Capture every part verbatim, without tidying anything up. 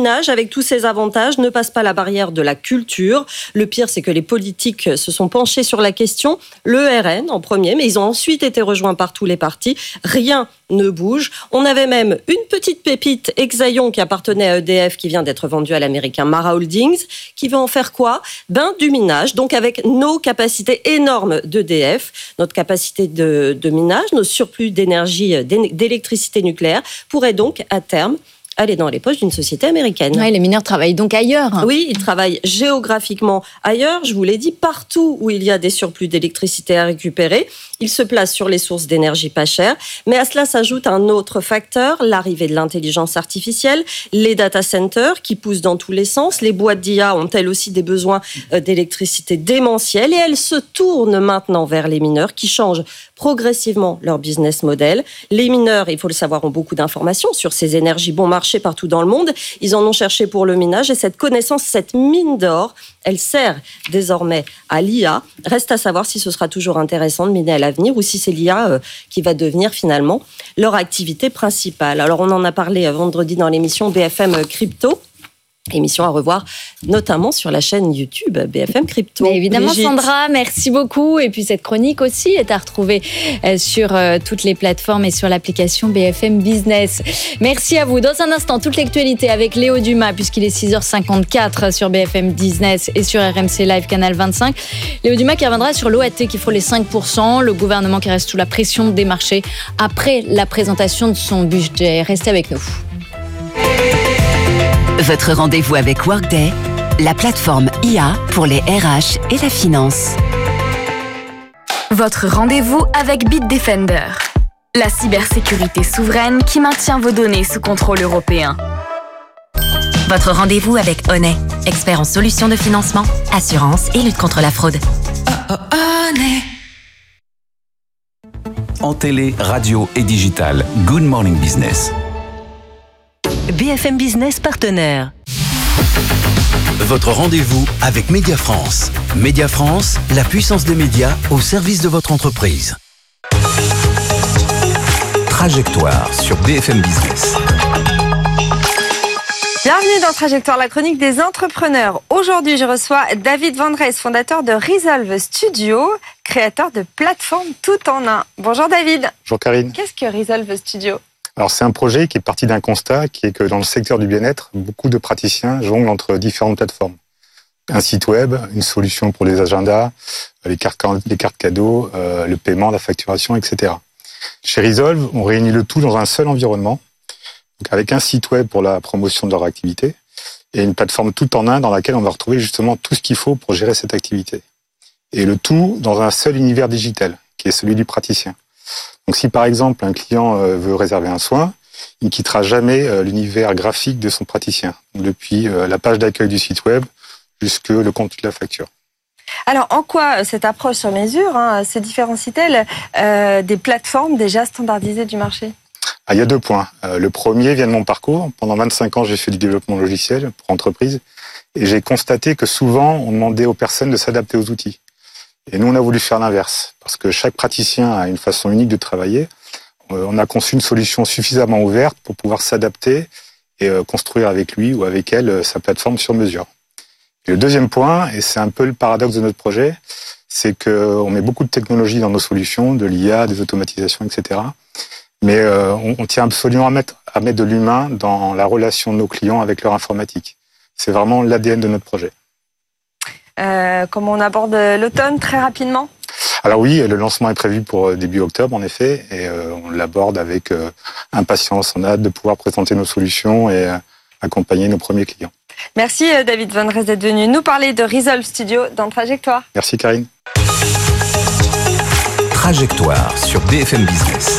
minage, avec tous ses avantages, ne passe pas la barrière de la culture. Le pire, c'est que les politiques se sont penchés sur la question. Le R N en premier, mais ils ont ensuite été rejoints par tous les partis. Rien ne bouge. On avait même une petite pépite, Exaion, qui appartenait à E D F, qui vient d'être vendue à l'américain Mara Holdings, qui veut en faire quoi ? Ben, du minage. Donc, avec nos capacités énormes d'E D F, notre capacité de, de minage, nos surplus d'énergie, d'électricité nucléaire, pourraient donc, à terme, aller dans les poches d'une société américaine. Ouais, les mineurs travaillent donc ailleurs. Oui, ils travaillent géographiquement ailleurs. Je vous l'ai dit, partout où il y a des surplus d'électricité à récupérer, ils se placent sur les sources d'énergie pas chères. Mais à cela s'ajoute un autre facteur, l'arrivée de l'intelligence artificielle, les data centers qui poussent dans tous les sens. Les boîtes d'I A ont elles aussi des besoins d'électricité démentiels et elles se tournent maintenant vers les mineurs qui changent progressivement leur business model. Les mineurs, il faut le savoir, ont beaucoup d'informations sur ces énergies bon marché partout dans le monde. Ils en ont cherché pour le minage et cette connaissance, cette mine d'or, elle sert désormais à l'I A. Reste à savoir si ce sera toujours intéressant de miner à l'avenir ou si c'est l'I A qui va devenir finalement leur activité principale. Alors on en a parlé vendredi dans l'émission B F M Crypto. Émission à revoir, notamment sur la chaîne YouTube B F M Crypto. Mais évidemment, Brigitte. Sandra, merci beaucoup. Et puis cette chronique aussi est à retrouver sur toutes les plateformes et sur l'application B F M Business. Merci à vous. Dans un instant, toute l'actualité avec Léo Dumas, puisqu'il est six heures cinquante-quatre sur B F M Business et sur R M C Live Canal vingt-cinq. Léo Dumas qui reviendra sur l'O A T qui frôle les cinq pour cent, le gouvernement qui reste sous la pression des marchés après la présentation de son budget. Restez avec nous. Votre rendez-vous avec Workday, la plateforme I A pour les R H et la finance. Votre rendez-vous avec Bitdefender, la cybersécurité souveraine qui maintient vos données sous contrôle européen. Votre rendez-vous avec Honey, expert en solutions de financement, assurance et lutte contre la fraude. Oh, oh, Honey. En télé, radio et digital, Good Morning Business. B F M Business partenaire. Votre rendez-vous avec Média France. Média France, la puissance des médias au service de votre entreprise. Trajectoire sur B F M Business. Bienvenue dans Trajectoire, la chronique des entrepreneurs. Aujourd'hui, je reçois David Van Rees, fondateur de Resolve Studio, créateur de plateformes tout en un. Bonjour David. Bonjour Karine. Qu'est-ce que Resolve Studio ? Alors c'est un projet qui est parti d'un constat qui est que dans le secteur du bien-être, beaucoup de praticiens jonglent entre différentes plateformes. Un site web, une solution pour les agendas, les cartes, les cartes cadeaux, euh, le paiement, la facturation, et cetera. Chez Resolve, on réunit le tout dans un seul environnement, donc avec un site web pour la promotion de leur activité et une plateforme tout en un dans laquelle on va retrouver justement tout ce qu'il faut pour gérer cette activité. Et le tout dans un seul univers digital, qui est celui du praticien. Donc si par exemple un client veut réserver un soin, il ne quittera jamais l'univers graphique de son praticien, depuis la page d'accueil du site web jusque le contenu de la facture. Alors en quoi cette approche sur mesure hein, se différencie-t-elle euh, des plateformes déjà standardisées du marché ? Ah, il y a deux points. Euh, le premier vient de mon parcours. Pendant vingt-cinq ans, j'ai fait du développement logiciel pour entreprises et j'ai constaté que souvent on demandait aux personnes de s'adapter aux outils. Et nous, on a voulu faire l'inverse, parce que chaque praticien a une façon unique de travailler. On a conçu une solution suffisamment ouverte pour pouvoir s'adapter et construire avec lui ou avec elle sa plateforme sur mesure. Et le deuxième point, et c'est un peu le paradoxe de notre projet, c'est qu'on met beaucoup de technologie dans nos solutions, de l'I A, des automatisations, et cetera. Mais on, on tient absolument à mettre, à mettre de l'humain dans la relation de nos clients avec leur informatique. C'est vraiment l'A D N de notre projet. Euh, comment on aborde l'automne très rapidement ? Alors oui, le lancement est prévu pour début octobre en effet, et euh, on l'aborde avec euh, impatience. On a hâte de pouvoir présenter nos solutions et euh, accompagner nos premiers clients. Merci David Van Rees d'être venu nous parler de Resolve Studio dans Trajectoire. Merci Karine. Trajectoire sur B F M Business.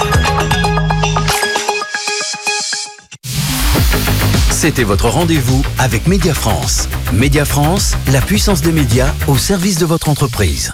C'était votre rendez-vous avec Média France. Média France, la puissance des médias au service de votre entreprise.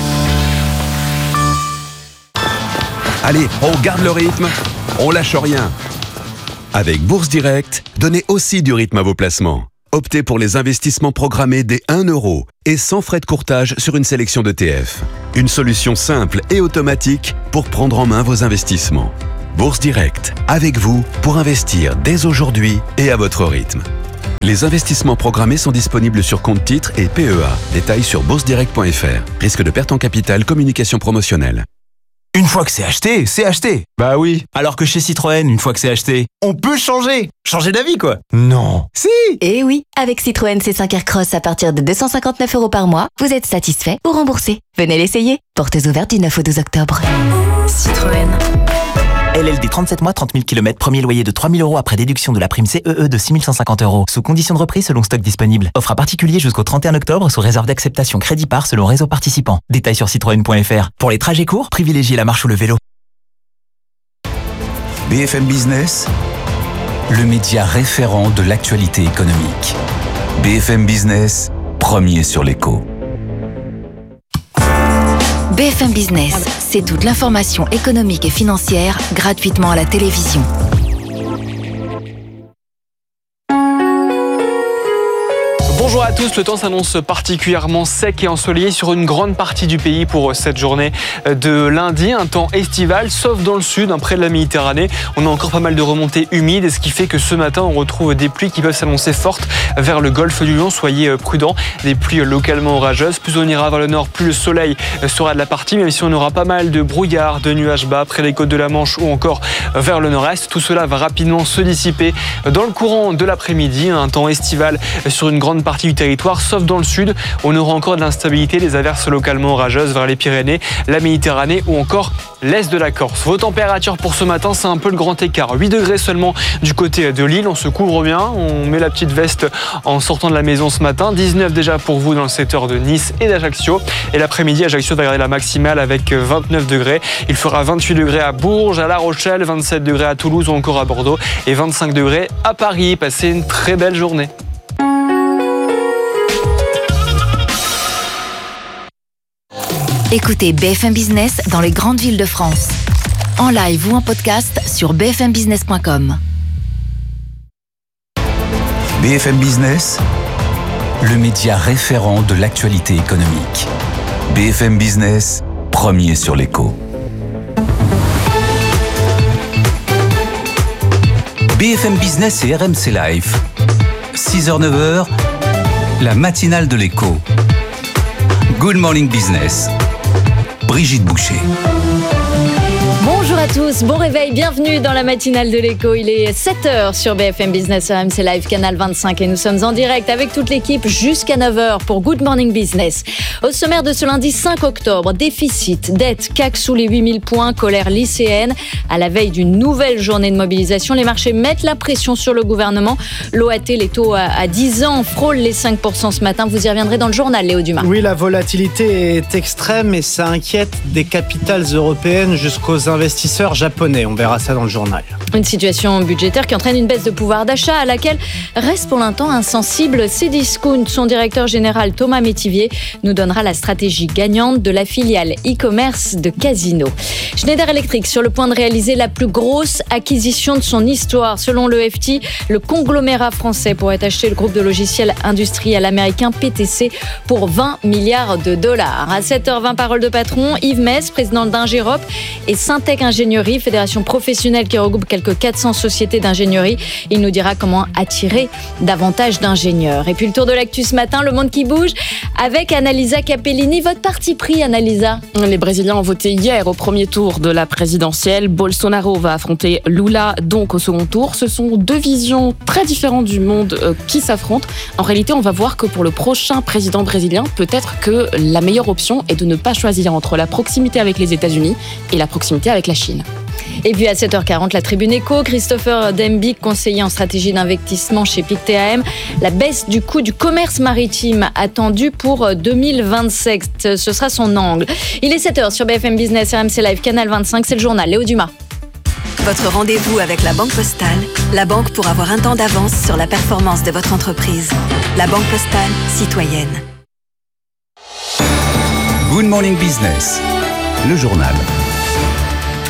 Allez, on garde le rythme, on lâche rien. Avec Bourse Direct, donnez aussi du rythme à vos placements. Optez pour les investissements programmés dès un euro et sans frais de courtage sur une sélection d'E T F. Une solution simple et automatique pour prendre en main vos investissements. Bourse Direct, avec vous pour investir dès aujourd'hui et à votre rythme. Les investissements programmés sont disponibles sur compte titres et P E A. Détails sur bourse direct point f r. Risque de perte en capital, communication promotionnelle. Une fois que c'est acheté, c'est acheté. Bah oui. Alors que chez Citroën, une fois que c'est acheté, on peut changer. Changer d'avis, quoi. Non. Si. Eh oui, avec Citroën C cinq Aircross à partir de deux cent cinquante-neuf euros par mois, vous êtes satisfait ou remboursé. Venez l'essayer. Portes ouvertes du neuf au douze octobre. Citroën. L L D trente-sept mois, trente mille kilomètres, premier loyer de trois mille euros après déduction de la prime C E E de six mille cent cinquante euros. Sous condition de reprise selon stock disponible. Offre à particulier jusqu'au trente et un octobre sous réserve d'acceptation crédit par selon réseau participant. Détails sur citroën point f r. Pour les trajets courts, privilégiez la marche ou le vélo. B F M Business, le média référent de l'actualité économique. B F M Business, premier sur l'écho. B F M Business, c'est toute l'information économique et financière gratuitement à la télévision. Bonjour à tous, le temps s'annonce particulièrement sec et ensoleillé sur une grande partie du pays pour cette journée de lundi. Un temps estival, sauf dans le sud, près de la Méditerranée. On a encore pas mal de remontées humides, et ce qui fait que ce matin, on retrouve des pluies qui peuvent s'annoncer fortes vers le golfe du Lion. Soyez prudents, des pluies localement orageuses. Plus on ira vers le nord, plus le soleil sera de la partie, même si on aura pas mal de brouillard, de nuages bas près des côtes de la Manche ou encore vers le nord-est. Tout cela va rapidement se dissiper dans le courant de l'après-midi. Un temps estival sur une grande partie du territoire, sauf dans le sud. On aura encore de l'instabilité, des averses localement orageuses vers les Pyrénées, la Méditerranée ou encore l'est de la Corse. Vos températures pour ce matin, c'est un peu le grand écart. huit degrés seulement du côté de Lille. On se couvre bien, on met la petite veste en sortant de la maison ce matin. dix-neuf déjà pour vous dans le secteur de Nice et d'Ajaccio. Et l'après-midi, Ajaccio va garder la maximale avec vingt-neuf degrés. Il fera vingt-huit degrés à Bourges, à La Rochelle, vingt-sept degrés à Toulouse ou encore à Bordeaux et vingt-cinq degrés à Paris. Passez une très belle journée. Écoutez B F M Business dans les grandes villes de France. En live ou en podcast sur b f m business point com. B F M Business, le média référent de l'actualité économique. B F M Business, premier sur l'écho. B F M Business et R M C Live. six heures neuf heures, la matinale de l'écho. Good Morning Business. Brigitte Boucher. Bonjour à tous, bon réveil, bienvenue dans la matinale de l'écho. Il est sept heures sur B F M Business, R M C Live, canal vingt-cinq, et nous sommes en direct avec toute l'équipe jusqu'à neuf heures pour Good Morning Business. Au sommaire de ce lundi cinq octobre, déficit, dette, C A C sous les huit mille points, colère lycéenne. À la veille d'une nouvelle journée de mobilisation, les marchés mettent la pression sur le gouvernement. L'O A T, les taux à dix ans, frôlent les cinq pour cent ce matin. Vous y reviendrez dans le journal, Léo Dumas. Oui, la volatilité est extrême et ça inquiète des capitales européennes jusqu'aux investisseurs japonais. On verra ça dans le journal. Une situation budgétaire qui entraîne une baisse de pouvoir d'achat à laquelle reste pour l'instant insensible Cdiscount. Son directeur général Thomas Métivier nous donnera la stratégie gagnante de la filiale e-commerce de Casino. Schneider Electric sur le point de réaliser la plus grosse acquisition de son histoire. Selon le F T, le conglomérat français pourrait acheter le groupe de logiciels industriel américain P T C pour vingt milliards de dollars. À sept heures vingt, parole de patron, Yves Metz, président d'Ingérop, et Syntec Ingénierie, fédération professionnelle qui regroupe quelques quatre cents sociétés d'ingénierie. Il nous dira comment attirer davantage d'ingénieurs. Et puis le tour de l'actu ce matin, le monde qui bouge avec Annalisa Capellini. Votre parti pris, Annalisa? Les Brésiliens ont voté hier au premier tour de la présidentielle. Bolsonaro va affronter Lula donc au second tour. Ce sont deux visions très différentes du monde euh, qui s'affrontent. En réalité, on va voir que pour le prochain président brésilien, peut-être que la meilleure option est de ne pas choisir entre la proximité avec les États-Unis et la proximité avec la Chine. Et puis à sept heures quarante, la Tribune Éco, Christopher Dembic, conseiller en stratégie d'investissement chez Pictet A M. La baisse du coût du commerce maritime attendue pour deux mille vingt-sept. Ce sera son angle. Il est sept heures sur B F M Business, R M C Live, canal vingt-cinq. C'est le journal. Léo Dumas. Votre rendez-vous avec la Banque Postale, la banque pour avoir un temps d'avance sur la performance de votre entreprise. La Banque Postale, citoyenne. Good Morning Business, le journal.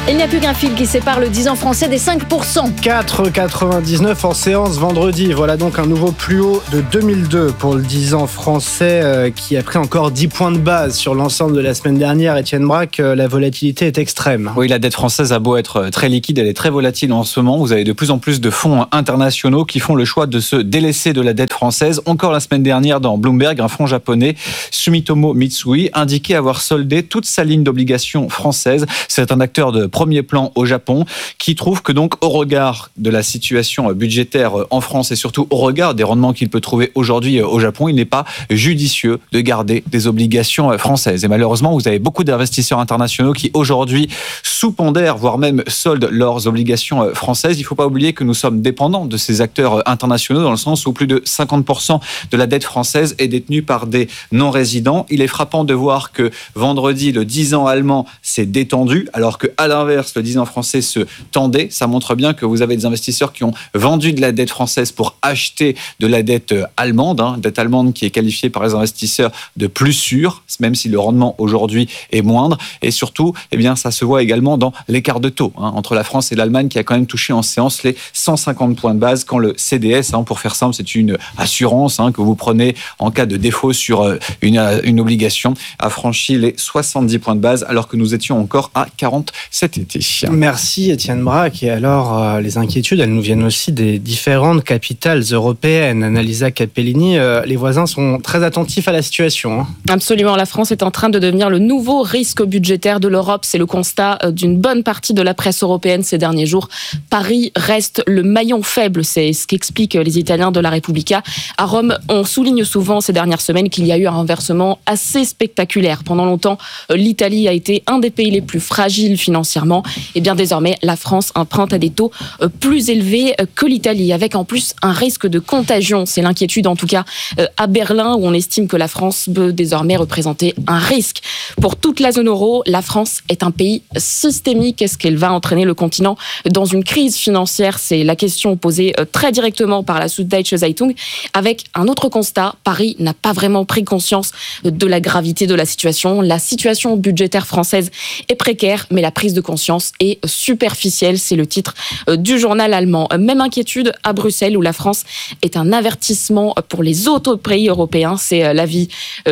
Il n'y a plus qu'un fil qui sépare le dix ans français des cinq pour cent. quatre virgule quatre-vingt-dix-neuf en séance vendredi. Voilà donc un nouveau plus haut de deux mille deux pour le dix ans français euh, qui a pris encore dix points de base sur l'ensemble de la semaine dernière. Étienne Braque, euh, la volatilité est extrême. Oui, la dette française a beau être très liquide, elle est très volatile en ce moment. Vous avez de plus en plus de fonds internationaux qui font le choix de se délaisser de la dette française. Encore la semaine dernière dans Bloomberg, un fonds japonais, Sumitomo Mitsui, indiquait avoir soldé toute sa ligne d'obligations françaises. C'est un acteur de premier plan au Japon qui trouve que donc au regard de la situation budgétaire en France et surtout au regard des rendements qu'il peut trouver aujourd'hui au Japon, il n'est pas judicieux de garder des obligations françaises. Et malheureusement, vous avez beaucoup d'investisseurs internationaux qui aujourd'hui sous-pondèrent, voire même soldent leurs obligations françaises. Il ne faut pas oublier que nous sommes dépendants de ces acteurs internationaux dans le sens où plus de cinquante pour cent de la dette française est détenue par des non-résidents. Il est frappant de voir que vendredi, le dix ans allemand s'est détendu alors qu'à l'inverse, le dix ans français se tendait. Ça montre bien que vous avez des investisseurs qui ont vendu de la dette française pour acheter de la dette allemande, hein, dette allemande qui est qualifiée par les investisseurs de plus sûre, même si le rendement aujourd'hui est moindre. Et surtout, eh bien, ça se voit également dans l'écart de taux hein, entre la France et l'Allemagne qui a quand même touché en séance les cent cinquante points de base quand le C D S, hein, pour faire simple, c'est une assurance hein, que vous prenez en cas de défaut sur une, une obligation, a franchi les soixante-dix points de base alors que nous étions encore à quarante-sept été. Merci Étienne Braque. Et alors, euh, les inquiétudes, elles nous viennent aussi des différentes capitales européennes. Annalisa Capellini, euh, les voisins sont très attentifs à la situation. Hein. Absolument, la France est en train de devenir le nouveau risque budgétaire de l'Europe. C'est le constat d'une bonne partie de la presse européenne ces derniers jours. Paris reste le maillon faible, c'est ce qu'expliquent les Italiens de la Repubblica. À Rome, on souligne souvent ces dernières semaines qu'il y a eu un renversement assez spectaculaire. Pendant longtemps, l'Italie a été un des pays les plus fragiles financièrement. Et bien désormais, la France emprunte à des taux plus élevés que l'Italie, avec en plus un risque de contagion. C'est l'inquiétude en tout cas à Berlin, où on estime que la France peut désormais représenter un risque. Pour toute la zone euro, la France est un pays systémique. Est-ce qu'elle va entraîner le continent dans une crise financière? C'est la question posée très directement par la Süddeutsche Zeitung, avec un autre constat. Paris n'a pas vraiment pris conscience de la gravité de la situation. La situation budgétaire française est précaire, mais la prise de conscience est superficielle. C'est le titre du journal allemand. Même inquiétude à Bruxelles, où la France est un avertissement pour les autres pays européens. C'est l'avis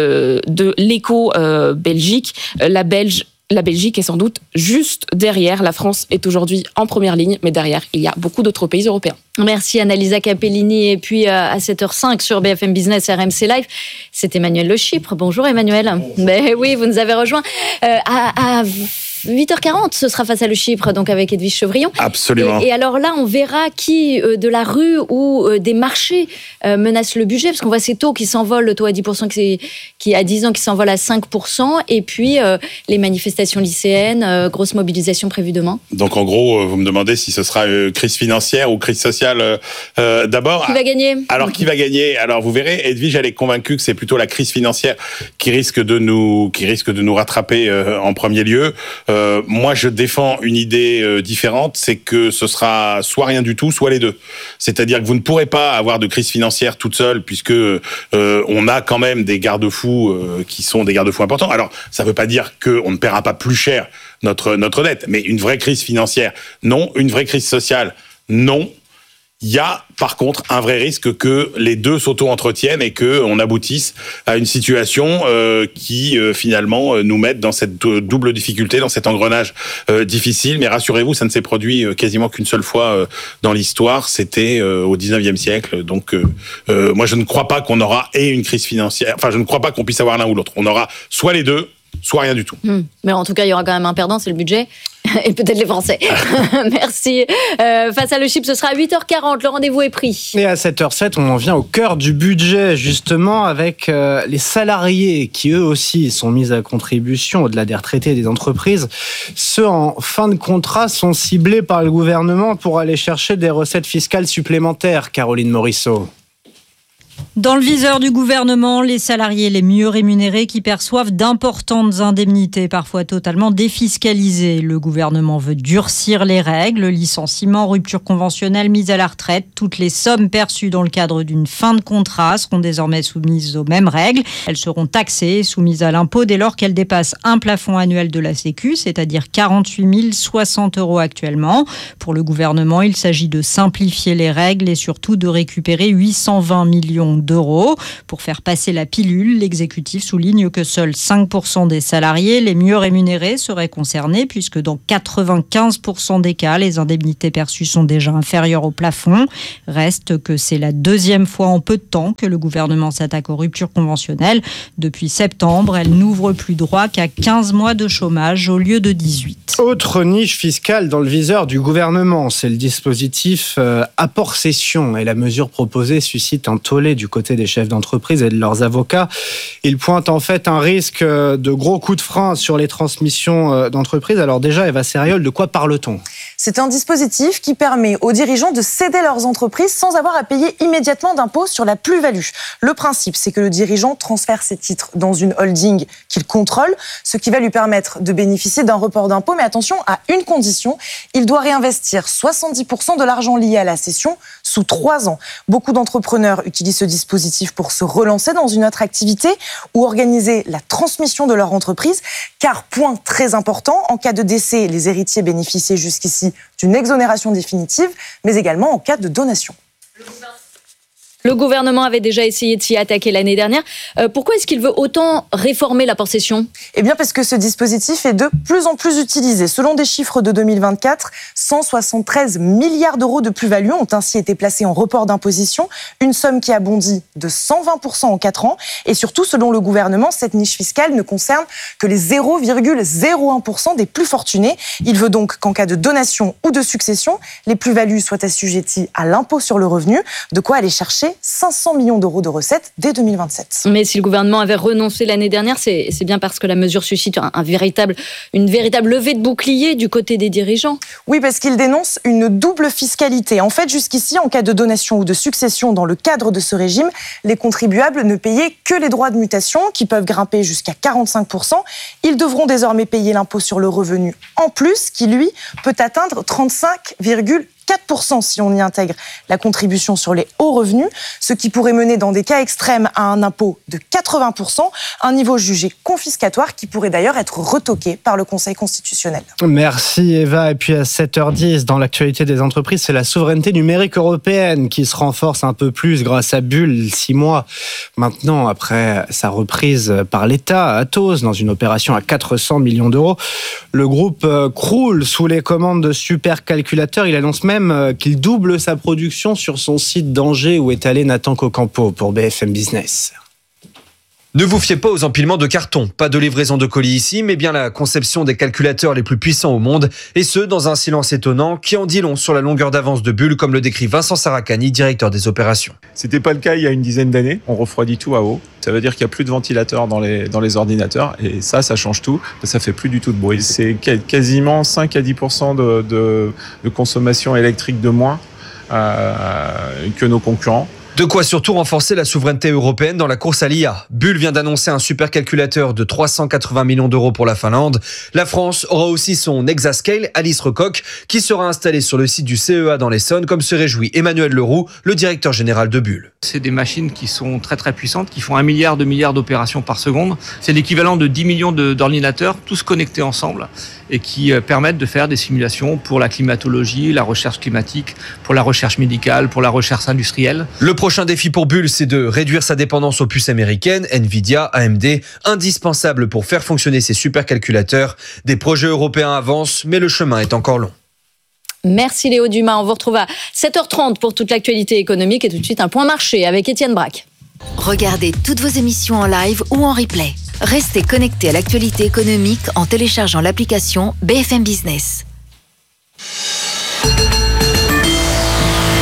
de l'Écho Belgique. La Belge La Belgique est sans doute juste derrière. La France est aujourd'hui en première ligne, mais derrière, il y a beaucoup d'autres pays européens. Merci Annalisa Capellini. Et puis à sept heures cinq sur B F M Business R M C Live, c'est Emmanuel Le Chypre. Bonjour Emmanuel. Ben oui, vous nous avez rejoint euh, à, à huit heures quarante, ce sera Face à Le Chypre, donc avec Edwige Chevrillon. Absolument. Et, et alors là, on verra qui euh, de la rue ou euh, des marchés euh, menace le budget, parce qu'on voit ces taux qui s'envolent, le taux à dix pour cent qui, qui à dix ans qui s'envole à cinq pour cent, et puis euh, les manifestations lycéennes, euh, grosse mobilisation prévue demain. Donc en gros, vous me demandez si ce sera euh, crise financière ou crise sociale euh, euh, d'abord. Qui va gagner ? Alors qui va gagner ? Alors vous verrez, Edwige, elle est convaincue que c'est plutôt la crise financière qui risque de nous, qui risque de nous rattraper euh, en premier lieu. Euh, moi, je défends une idée euh, différente, c'est que ce sera soit rien du tout, soit les deux. C'est-à-dire que vous ne pourrez pas avoir de crise financière toute seule, puisque euh, on a quand même des garde-fous euh, qui sont des garde-fous importants. Alors, ça ne veut pas dire qu'on ne paiera pas plus cher notre notre dette, mais une vraie crise financière, non. Une vraie crise sociale, non. Il y a, par contre, un vrai risque que les deux s'auto-entretiennent et qu'on aboutisse à une situation euh, qui, euh, finalement, euh, nous mette dans cette double difficulté, dans cet engrenage euh, difficile. Mais rassurez-vous, ça ne s'est produit euh, quasiment qu'une seule fois euh, dans l'histoire. C'était euh, au dix-neuvième siècle. Donc, euh, euh, moi, je ne crois pas qu'on aura et une crise financière. Enfin, je ne crois pas qu'on puisse avoir l'un ou l'autre. On aura soit les deux, soit rien du tout. Mmh. Mais en tout cas, il y aura quand même un perdant, c'est le budget. Et peut-être les Français. Merci. Euh, face à Le Chypre, ce sera à huit heures quarante. Le rendez-vous est pris. Et à sept heures sept, on en vient au cœur du budget, justement, avec euh, les salariés qui, eux aussi, sont mis à contribution au-delà des retraités et des entreprises. Ceux en fin de contrat sont ciblés par le gouvernement pour aller chercher des recettes fiscales supplémentaires. Caroline Morisseau. Dans le viseur du gouvernement, les salariés les mieux rémunérés qui perçoivent d'importantes indemnités, parfois totalement défiscalisées. Le gouvernement veut durcir les règles, licenciement, rupture conventionnelle, mise à la retraite. Toutes les sommes perçues dans le cadre d'une fin de contrat seront désormais soumises aux mêmes règles. Elles seront taxées et soumises à l'impôt dès lors qu'elles dépassent un plafond annuel de la Sécu, c'est-à-dire quarante-huit mille soixante euros actuellement. Pour le gouvernement, il s'agit de simplifier les règles et surtout de récupérer huit cent vingt millions d'euros. Pour faire passer la pilule, l'exécutif souligne que seuls cinq pour cent des salariés les mieux rémunérés seraient concernés puisque dans quatre-vingt-quinze pour cent des cas, les indemnités perçues sont déjà inférieures au plafond. Reste que c'est la deuxième fois en peu de temps que le gouvernement s'attaque aux ruptures conventionnelles. Depuis septembre, elle n'ouvre plus droit qu'à quinze mois de chômage au lieu de dix-huit. Autre niche fiscale dans le viseur du gouvernement, c'est le dispositif euh, apport-cession. Et la mesure proposée suscite un tollé du côté des chefs d'entreprise et de leurs avocats. Ils pointent en fait un risque de gros coups de frein sur les transmissions d'entreprise. Alors déjà, Eva Sériol, de quoi parle-t-on ? C'est un dispositif qui permet aux dirigeants de céder leurs entreprises sans avoir à payer immédiatement d'impôt sur la plus-value. Le principe, c'est que le dirigeant transfère ses titres dans une holding qu'il contrôle, ce qui va lui permettre de bénéficier d'un report d'impôt. Mais attention, à une condition, il doit réinvestir soixante-dix pour cent de l'argent lié à la cession sous trois ans. Beaucoup d'entrepreneurs utilisent ce dispositif pour se relancer dans une autre activité ou organiser la transmission de leur entreprise. Car, point très important, en cas de décès, les héritiers bénéficiaient jusqu'ici d'une exonération définitive, mais également en cas de donation. Le gouvernement avait déjà essayé de s'y attaquer l'année dernière. Euh, pourquoi est-ce qu'il veut autant réformer l'apport-cession ? Eh bien parce que ce dispositif est de plus en plus utilisé. Selon des chiffres de deux mille vingt-quatre, cent soixante-treize milliards d'euros de plus-value ont ainsi été placés en report d'imposition, une somme qui a bondi de cent vingt pour cent en quatre ans. Et surtout, selon le gouvernement, cette niche fiscale ne concerne que les zéro virgule zéro un pour cent des plus fortunés. Il veut donc qu'en cas de donation ou de succession, les plus-values soient assujetties à l'impôt sur le revenu, de quoi aller chercher cinq cents millions d'euros de recettes dès deux mille vingt-sept. Mais si le gouvernement avait renoncé l'année dernière, c'est, c'est bien parce que la mesure suscite un, un véritable, une véritable levée de bouclier du côté des dirigeants. Oui, parce qu'il dénonce une double fiscalité. En fait, jusqu'ici, en cas de donation ou de succession dans le cadre de ce régime, les contribuables ne payaient que les droits de mutation, qui peuvent grimper jusqu'à quarante-cinq pour cent. Ils devront désormais payer l'impôt sur le revenu en plus, qui, lui, peut atteindre trente-cinq virgule quatre pour cent si on y intègre la contribution sur les hauts revenus, ce qui pourrait mener dans des cas extrêmes à un impôt de quatre-vingts pour cent, un niveau jugé confiscatoire qui pourrait d'ailleurs être retoqué par le Conseil constitutionnel. Merci Eva. Et puis à sept heures dix, dans l'actualité des entreprises, c'est la souveraineté numérique européenne qui se renforce un peu plus grâce à Bull, six mois maintenant après sa reprise par l'État à Atos dans une opération à quatre cents millions d'euros. Le groupe croule sous les commandes de supercalculateurs. Il annonce même qu'il double sa production sur son site d'Angers où est allé Nathan Cocampo pour B F M Business. Ne vous fiez pas aux empilements de carton. Pas de livraison de colis ici, mais bien la conception des calculateurs les plus puissants au monde. Et ce, dans un silence étonnant qui en dit long sur la longueur d'avance de Bull, comme le décrit Vincent Saracani, directeur des opérations. C'était pas le cas il y a une dizaine d'années. On refroidit tout à eau. Ça veut dire qu'il n'y a plus de ventilateurs dans les, dans les ordinateurs. Et ça, ça change tout. Ça fait plus du tout de bruit. C'est quasiment cinq à dix pour cent de, de, de consommation électrique de moins euh, que nos concurrents. De quoi surtout renforcer la souveraineté européenne dans la course à l'I A. Bull vient d'annoncer un supercalculateur de trois cent quatre-vingts millions d'euros pour la Finlande. La France aura aussi son Exascale, Alice Recoq, qui sera installé sur le site du C E A dans l'Essonne, comme se réjouit Emmanuel Leroux, le directeur général de Bull. C'est des machines qui sont très très puissantes, qui font un milliard, deux milliards d'opérations par seconde. C'est l'équivalent de dix millions de, d'ordinateurs, tous connectés ensemble, et qui permettent de faire des simulations pour la climatologie, la recherche climatique, pour la recherche médicale, pour la recherche industrielle. Le Le prochain défi pour Bull, c'est de réduire sa dépendance aux puces américaines, Nvidia, A M D, indispensables pour faire fonctionner ces supercalculateurs. Des projets européens avancent, mais le chemin est encore long. Merci Léo Dumas. On vous retrouve à sept heures trente pour toute l'actualité économique et tout de suite un point marché avec Étienne Braque. Regardez toutes vos émissions en live ou en replay. Restez connectés à l'actualité économique en téléchargeant l'application B F M Business.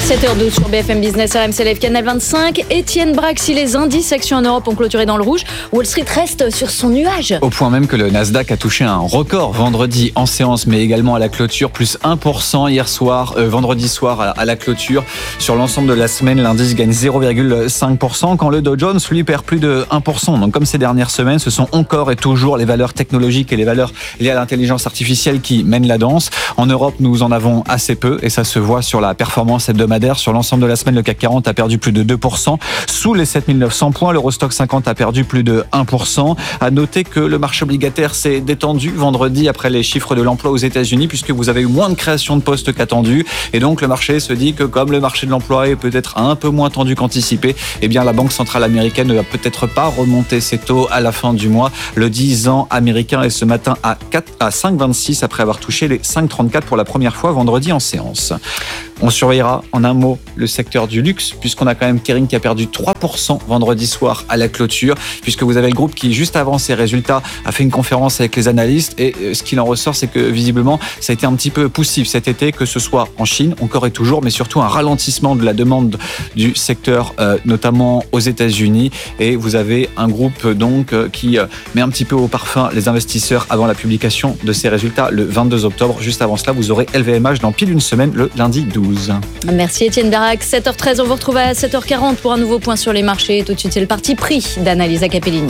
sept heures douze sur B F M Business, R M C Live, Canal vingt-cinq. Étienne Braque, si les indices actions en Europe ont clôturé dans le rouge, Wall Street reste sur son nuage. Au point même que le Nasdaq a touché un record vendredi en séance, mais également à la clôture, plus un pour cent hier soir, euh, vendredi soir à, à la clôture. Sur l'ensemble de la semaine, l'indice gagne zéro virgule cinq pour cent, quand le Dow Jones, lui, perd plus de un pour cent. Donc comme ces dernières semaines, ce sont encore et toujours les valeurs technologiques et les valeurs liées à l'intelligence artificielle qui mènent la danse. En Europe, nous en avons assez peu et ça se voit sur la performance hebdomadaire. Sur l'ensemble de la semaine, le C A C quarante a perdu plus de deux pour cent. Sous les sept mille neuf cents points, l'Eurostoxx cinquante a perdu plus de un pour cent. À noter que le marché obligataire s'est détendu vendredi après les chiffres de l'emploi aux États-Unis, puisque vous avez eu moins de création de postes qu'attendu. Et donc, le marché se dit que comme le marché de l'emploi est peut-être un peu moins tendu qu'anticipé, eh bien, la Banque centrale américaine ne va peut-être pas remonter ses taux à la fin du mois. Le dix ans américain est ce matin à, quatre, à cinq virgule vingt-six après avoir touché les cinq virgule trente-quatre pour la première fois vendredi en séance. On surveillera en un mot le secteur du luxe, puisqu'on a quand même Kering qui a perdu trois pour cent vendredi soir à la clôture, puisque vous avez le groupe qui, juste avant ses résultats, a fait une conférence avec les analystes. Et ce qu'il en ressort, c'est que visiblement, ça a été un petit peu poussif cet été, que ce soit en Chine, encore et toujours, mais surtout un ralentissement de la demande du secteur, euh, notamment aux États-Unis. Et vous avez un groupe donc euh, qui euh, met un petit peu au parfum les investisseurs avant la publication de ses résultats le vingt-deux octobre. Juste avant cela, vous aurez L V M H dans pile une semaine, le lundi douze. Merci Étienne Braque. sept heures treize, on vous retrouve à sept heures quarante pour un nouveau point sur les marchés. Tout de suite, c'est le parti pris d'Annalisa Capellini.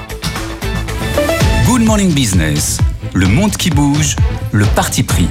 Good Morning Business, le monde qui bouge, le parti pris.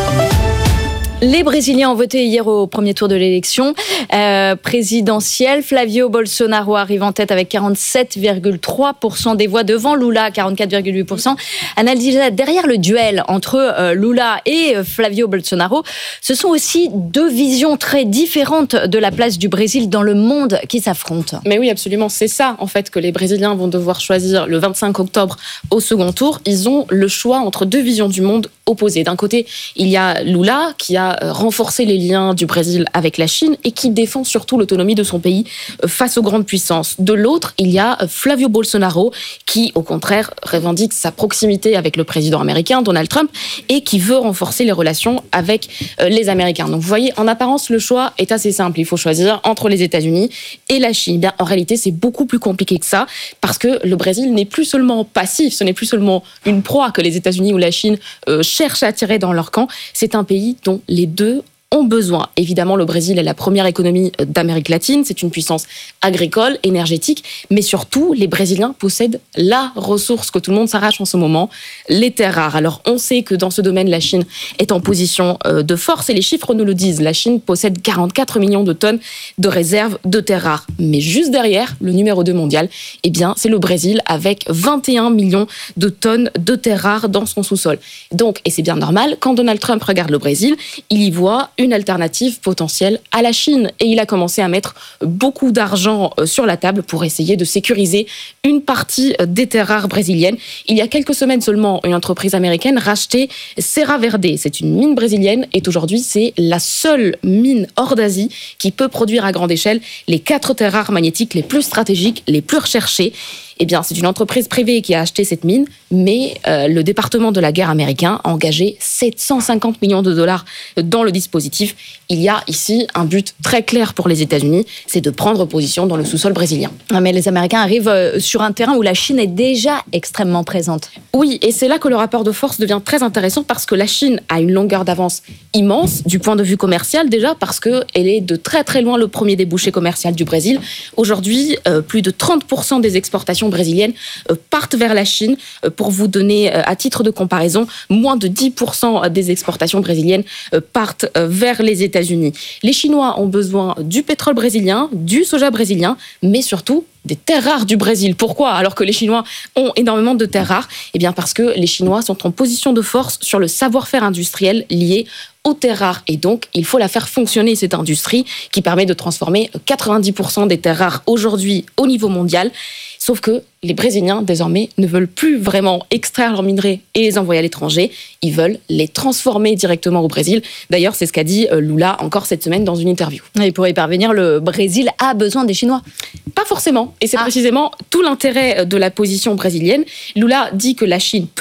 Les Brésiliens ont voté hier au premier tour de l'élection euh, présidentielle. Flavio Bolsonaro arrive en tête avec quarante-sept virgule trois pour cent des voix devant Lula, quarante-quatre virgule huit pour cent. Annalisa, derrière le duel entre euh, Lula et Flavio Bolsonaro, ce sont aussi deux visions très différentes de la place du Brésil dans le monde qui s'affrontent. Mais oui, absolument. C'est ça, en fait, que les Brésiliens vont devoir choisir le vingt-cinq octobre au second tour. Ils ont le choix entre deux visions du monde opposées. D'un côté, il y a Lula qui a renforcé les liens du Brésil avec la Chine et qui défend surtout l'autonomie de son pays face aux grandes puissances. De l'autre, il y a Flavio Bolsonaro qui, au contraire, revendique sa proximité avec le président américain, Donald Trump, et qui veut renforcer les relations avec les Américains. Donc vous voyez, en apparence, le choix est assez simple. Il faut choisir entre les États-Unis et la Chine. Bien, en réalité, c'est beaucoup plus compliqué que ça parce que le Brésil n'est plus seulement passif, ce n'est plus seulement une proie que les États-Unis ou la Chine euh, cherchent à attirer dans leur camp. C'est un pays dont les deux ont besoin. Évidemment, le Brésil est la première économie d'Amérique latine, c'est une puissance agricole, énergétique, mais surtout, les Brésiliens possèdent la ressource que tout le monde s'arrache en ce moment, les terres rares. Alors, on sait que dans ce domaine, la Chine est en position de force, et les chiffres nous le disent. La Chine possède quarante-quatre millions de tonnes de réserves de terres rares. Mais juste derrière, le numéro deux mondial, eh bien, c'est le Brésil, avec vingt et un millions de tonnes de terres rares dans son sous-sol. Donc, et c'est bien normal, quand Donald Trump regarde le Brésil, il y voit une alternative potentielle à la Chine. Et il a commencé à mettre beaucoup d'argent sur la table pour essayer de sécuriser une partie des terres rares brésiliennes. Il y a quelques semaines seulement, une entreprise américaine rachetait Serra Verde. C'est une mine brésilienne et aujourd'hui, c'est la seule mine hors d'Asie qui peut produire à grande échelle les quatre terres rares magnétiques les plus stratégiques, les plus recherchées. Eh bien, c'est une entreprise privée qui a acheté cette mine, mais euh, le département de la guerre américain a engagé sept cent cinquante millions de dollars dans le dispositif. Il y a ici un but très clair pour les États-Unis, c'est de prendre position dans le sous-sol brésilien. Mais les Américains arrivent sur un terrain où la Chine est déjà extrêmement présente. Oui, et c'est là que le rapport de force devient très intéressant parce que la Chine a une longueur d'avance immense du point de vue commercial, déjà parce qu'elle est de très très loin le premier débouché commercial du Brésil. Aujourd'hui, euh, plus de trente pour cent des exportations brésiliennes partent vers la Chine. Pour vous donner à titre de comparaison, moins de dix pour cent des exportations brésiliennes partent vers les États-Unis. Les Chinois ont besoin du pétrole brésilien, du soja brésilien, mais surtout des terres rares du Brésil. Pourquoi ? Alors que les Chinois ont énormément de terres rares, eh bien parce que les Chinois sont en position de force sur le savoir-faire industriel lié aux terres rares. Et donc, il faut la faire fonctionner, cette industrie, qui permet de transformer quatre-vingt-dix pour cent des terres rares aujourd'hui au niveau mondial. Sauf que les Brésiliens, désormais, ne veulent plus vraiment extraire leurs minerais et les envoyer à l'étranger. Ils veulent les transformer directement au Brésil. D'ailleurs, c'est ce qu'a dit Lula encore cette semaine dans une interview. Et pour y parvenir, le Brésil a besoin des Chinois ? Pas forcément. Et c'est ah. précisément tout l'intérêt de la position brésilienne. Lula dit que la Chine peut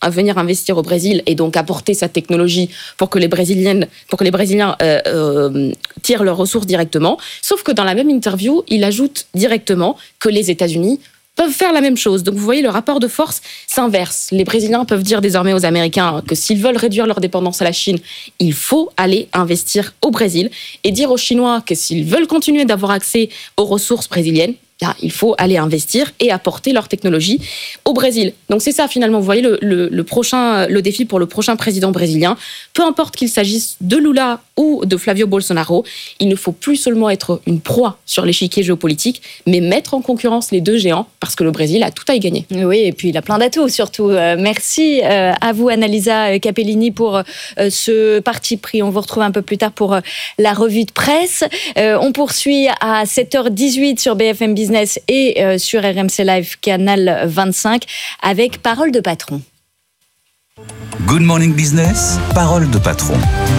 à venir investir au Brésil et donc apporter sa technologie pour que les Brésiliennes, pour que les Brésiliens euh, euh, tirent leurs ressources directement. Sauf que dans la même interview, il ajoute directement que les États-Unis peuvent faire la même chose. Donc vous voyez, le rapport de force s'inverse. Les Brésiliens peuvent dire désormais aux Américains que s'ils veulent réduire leur dépendance à la Chine, il faut aller investir au Brésil, et dire aux Chinois que s'ils veulent continuer d'avoir accès aux ressources brésiliennes, là, il faut aller investir et apporter leur technologie au Brésil. Donc c'est ça finalement, vous voyez le, le, le, prochain, le défi pour le prochain président brésilien. Peu importe qu'il s'agisse de Lula ou de Flavio Bolsonaro, il ne faut plus seulement être une proie sur l'échiquier géopolitique, mais mettre en concurrence les deux géants, parce que le Brésil a tout à y gagner. Oui, et puis il a plein d'atouts surtout. Euh, merci euh, à vous, Annalisa Capellini, pour euh, ce parti pris. On vous retrouve un peu plus tard pour euh, la revue de presse. Euh, on poursuit à sept heures dix-huit sur B F M Business et euh, sur R M C Live Canal vingt-cinq avec Parole de patron. Good Morning Business, Parole de patron.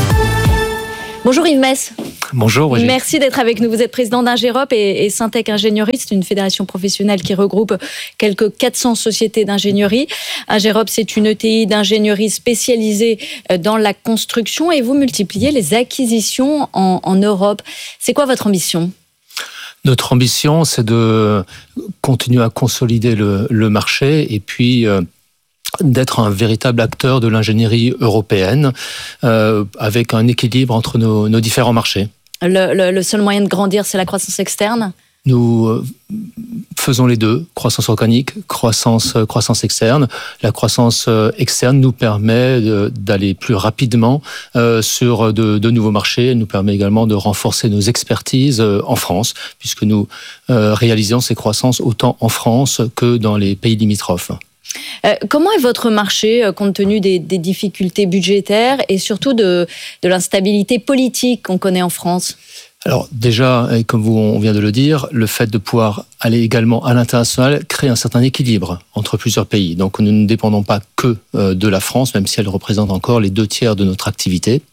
Bonjour Yves Mess. Bonjour Brigitte. Merci d'être avec nous. Vous êtes président d'Ingérop et, et Syntec Ingénierie. C'est une fédération professionnelle qui regroupe quelques quatre cents sociétés d'ingénierie. Ingérop, c'est une E T I d'ingénierie spécialisée dans la construction et vous multipliez les acquisitions en, en Europe. C'est quoi votre ambition ? Notre ambition, c'est de continuer à consolider le, le marché et puis euh, d'être un véritable acteur de l'ingénierie européenne euh, avec un équilibre entre nos, nos différents marchés. Le, le, le seul moyen de grandir, c'est la croissance externe ? Nous euh, faisons les deux, croissance organique, croissance, euh, croissance externe. La croissance euh, externe nous permet de, d'aller plus rapidement euh, sur de, de nouveaux marchés. Elle nous permet également de renforcer nos expertises euh, en France, puisque nous euh, réalisons ces croissances autant en France que dans les pays limitrophes. Euh, comment est votre marché, euh, compte tenu des, des difficultés budgétaires et surtout de, de l'instabilité politique qu'on connaît en France ? Alors déjà, et comme vous, on vient de le dire, le fait de pouvoir aller également à l'international crée un certain équilibre entre plusieurs pays. Donc nous ne dépendons pas que de la France, même si elle représente encore les deux tiers de notre activité.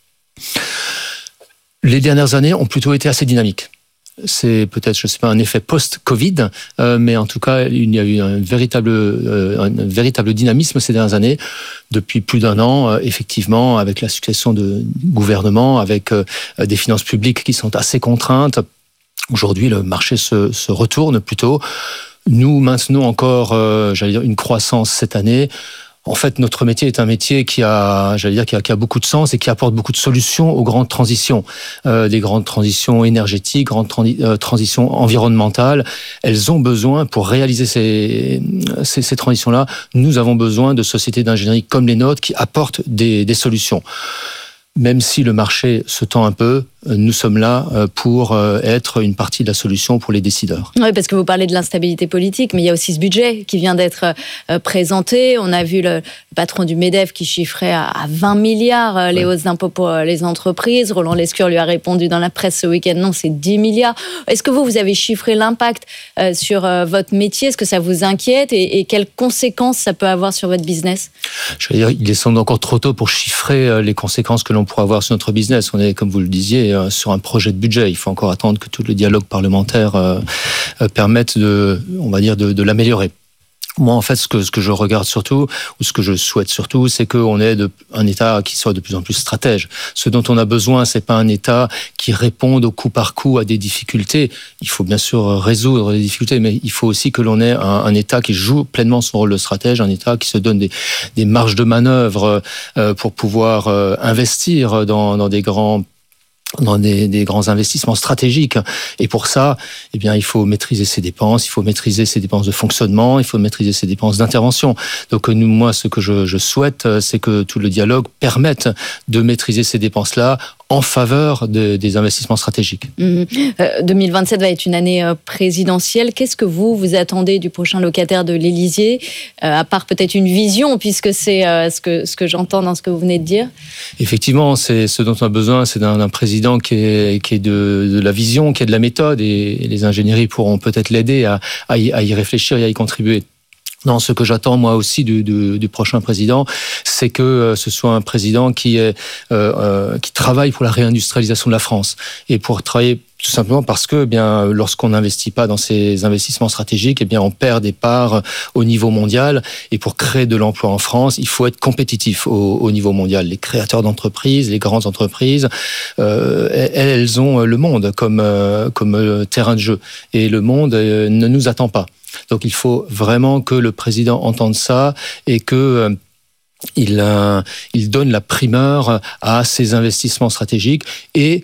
Les dernières années ont plutôt été assez dynamiques. C'est peut-être, je ne sais pas, un effet post-Covid, euh, mais en tout cas, il y a eu un véritable, euh, un véritable dynamisme ces dernières années. Depuis plus d'un an, euh, effectivement, avec la succession de gouvernements, avec euh, des finances publiques qui sont assez contraintes. Aujourd'hui, le marché se, se retourne plutôt. Nous maintenons encore, euh, j'allais dire, une croissance cette année. En fait, notre métier est un métier qui a, j'allais dire, qui a, qui a beaucoup de sens et qui apporte beaucoup de solutions aux grandes transitions, euh, des grandes transitions énergétiques, grandes trans- euh, transitions environnementales. Elles ont besoin, pour réaliser ces, ces, ces transitions-là, nous avons besoin de sociétés d'ingénierie comme les nôtres qui apportent des, des solutions. Même si le marché se tend un peu, nous sommes là pour être une partie de la solution pour les décideurs. Oui, parce que vous parlez de l'instabilité politique, mais il y a aussi ce budget qui vient d'être présenté. On a vu le patron du MEDEF qui chiffrait à vingt milliards les hausses d'impôts pour les entreprises. Roland Lescure lui a répondu dans la presse ce week-end, non, c'est dix milliards. Est-ce que vous, vous avez chiffré l'impact sur votre métier ? Est-ce que ça vous inquiète et, et quelles conséquences ça peut avoir sur votre business ? Je veux dire, il est sans doute encore trop tôt pour chiffrer les conséquences que l'on pourra avoir sur notre business. On est, comme vous le disiez, sur un projet de budget. Il faut encore attendre que tout le dialogue parlementaire euh, permette de, on va dire, de, de l'améliorer. Moi, en fait, ce que, ce que je regarde surtout, ou ce que je souhaite surtout, c'est qu'on ait de, un État qui soit de plus en plus stratège. Ce dont on a besoin, c'est pas un État qui réponde au coup par coup à des difficultés. Il faut bien sûr résoudre les difficultés, mais il faut aussi que l'on ait un, un État qui joue pleinement son rôle de stratège, un État qui se donne des, des marges de manœuvre euh, pour pouvoir euh, investir dans, dans des grands dans des, des grands investissements stratégiques. Et pour ça, eh bien, il faut maîtriser ses dépenses, il faut maîtriser ses dépenses de fonctionnement, il faut maîtriser ses dépenses d'intervention. Donc, nous, moi, ce que je, je souhaite, c'est que tout le dialogue permette de maîtriser ces dépenses-là en faveur de, des investissements stratégiques. Mmh. Euh, deux mille vingt-sept va être une année présidentielle. Qu'est-ce que vous, vous attendez du prochain locataire de l'Élysée, euh, à part peut-être une vision, puisque c'est euh, ce que, ce que j'entends dans ce que vous venez de dire ? Effectivement, c'est ce dont on a besoin, c'est d'un, d'un président qui est, qui est de, de la vision, qui est de la méthode, et, et les ingénieries pourront peut-être l'aider à, à, y, à y réfléchir et à y contribuer. Non, ce que j'attends moi aussi du, du, du prochain président, c'est que euh, ce soit un président qui est euh, euh, qui travaille pour la réindustrialisation de la France et pour travailler tout simplement parce que, eh bien, lorsqu'on n'investit pas dans ces investissements stratégiques, eh bien, on perd des parts au niveau mondial. Et pour créer de l'emploi en France, il faut être compétitif au, au niveau mondial. Les créateurs d'entreprises, les grandes entreprises, euh, elles, elles ont le monde comme euh, comme terrain de jeu, et le monde euh, ne nous attend pas. Donc, il faut vraiment que le président entende ça et que euh, il euh, il donne la primeur à ces investissements stratégiques et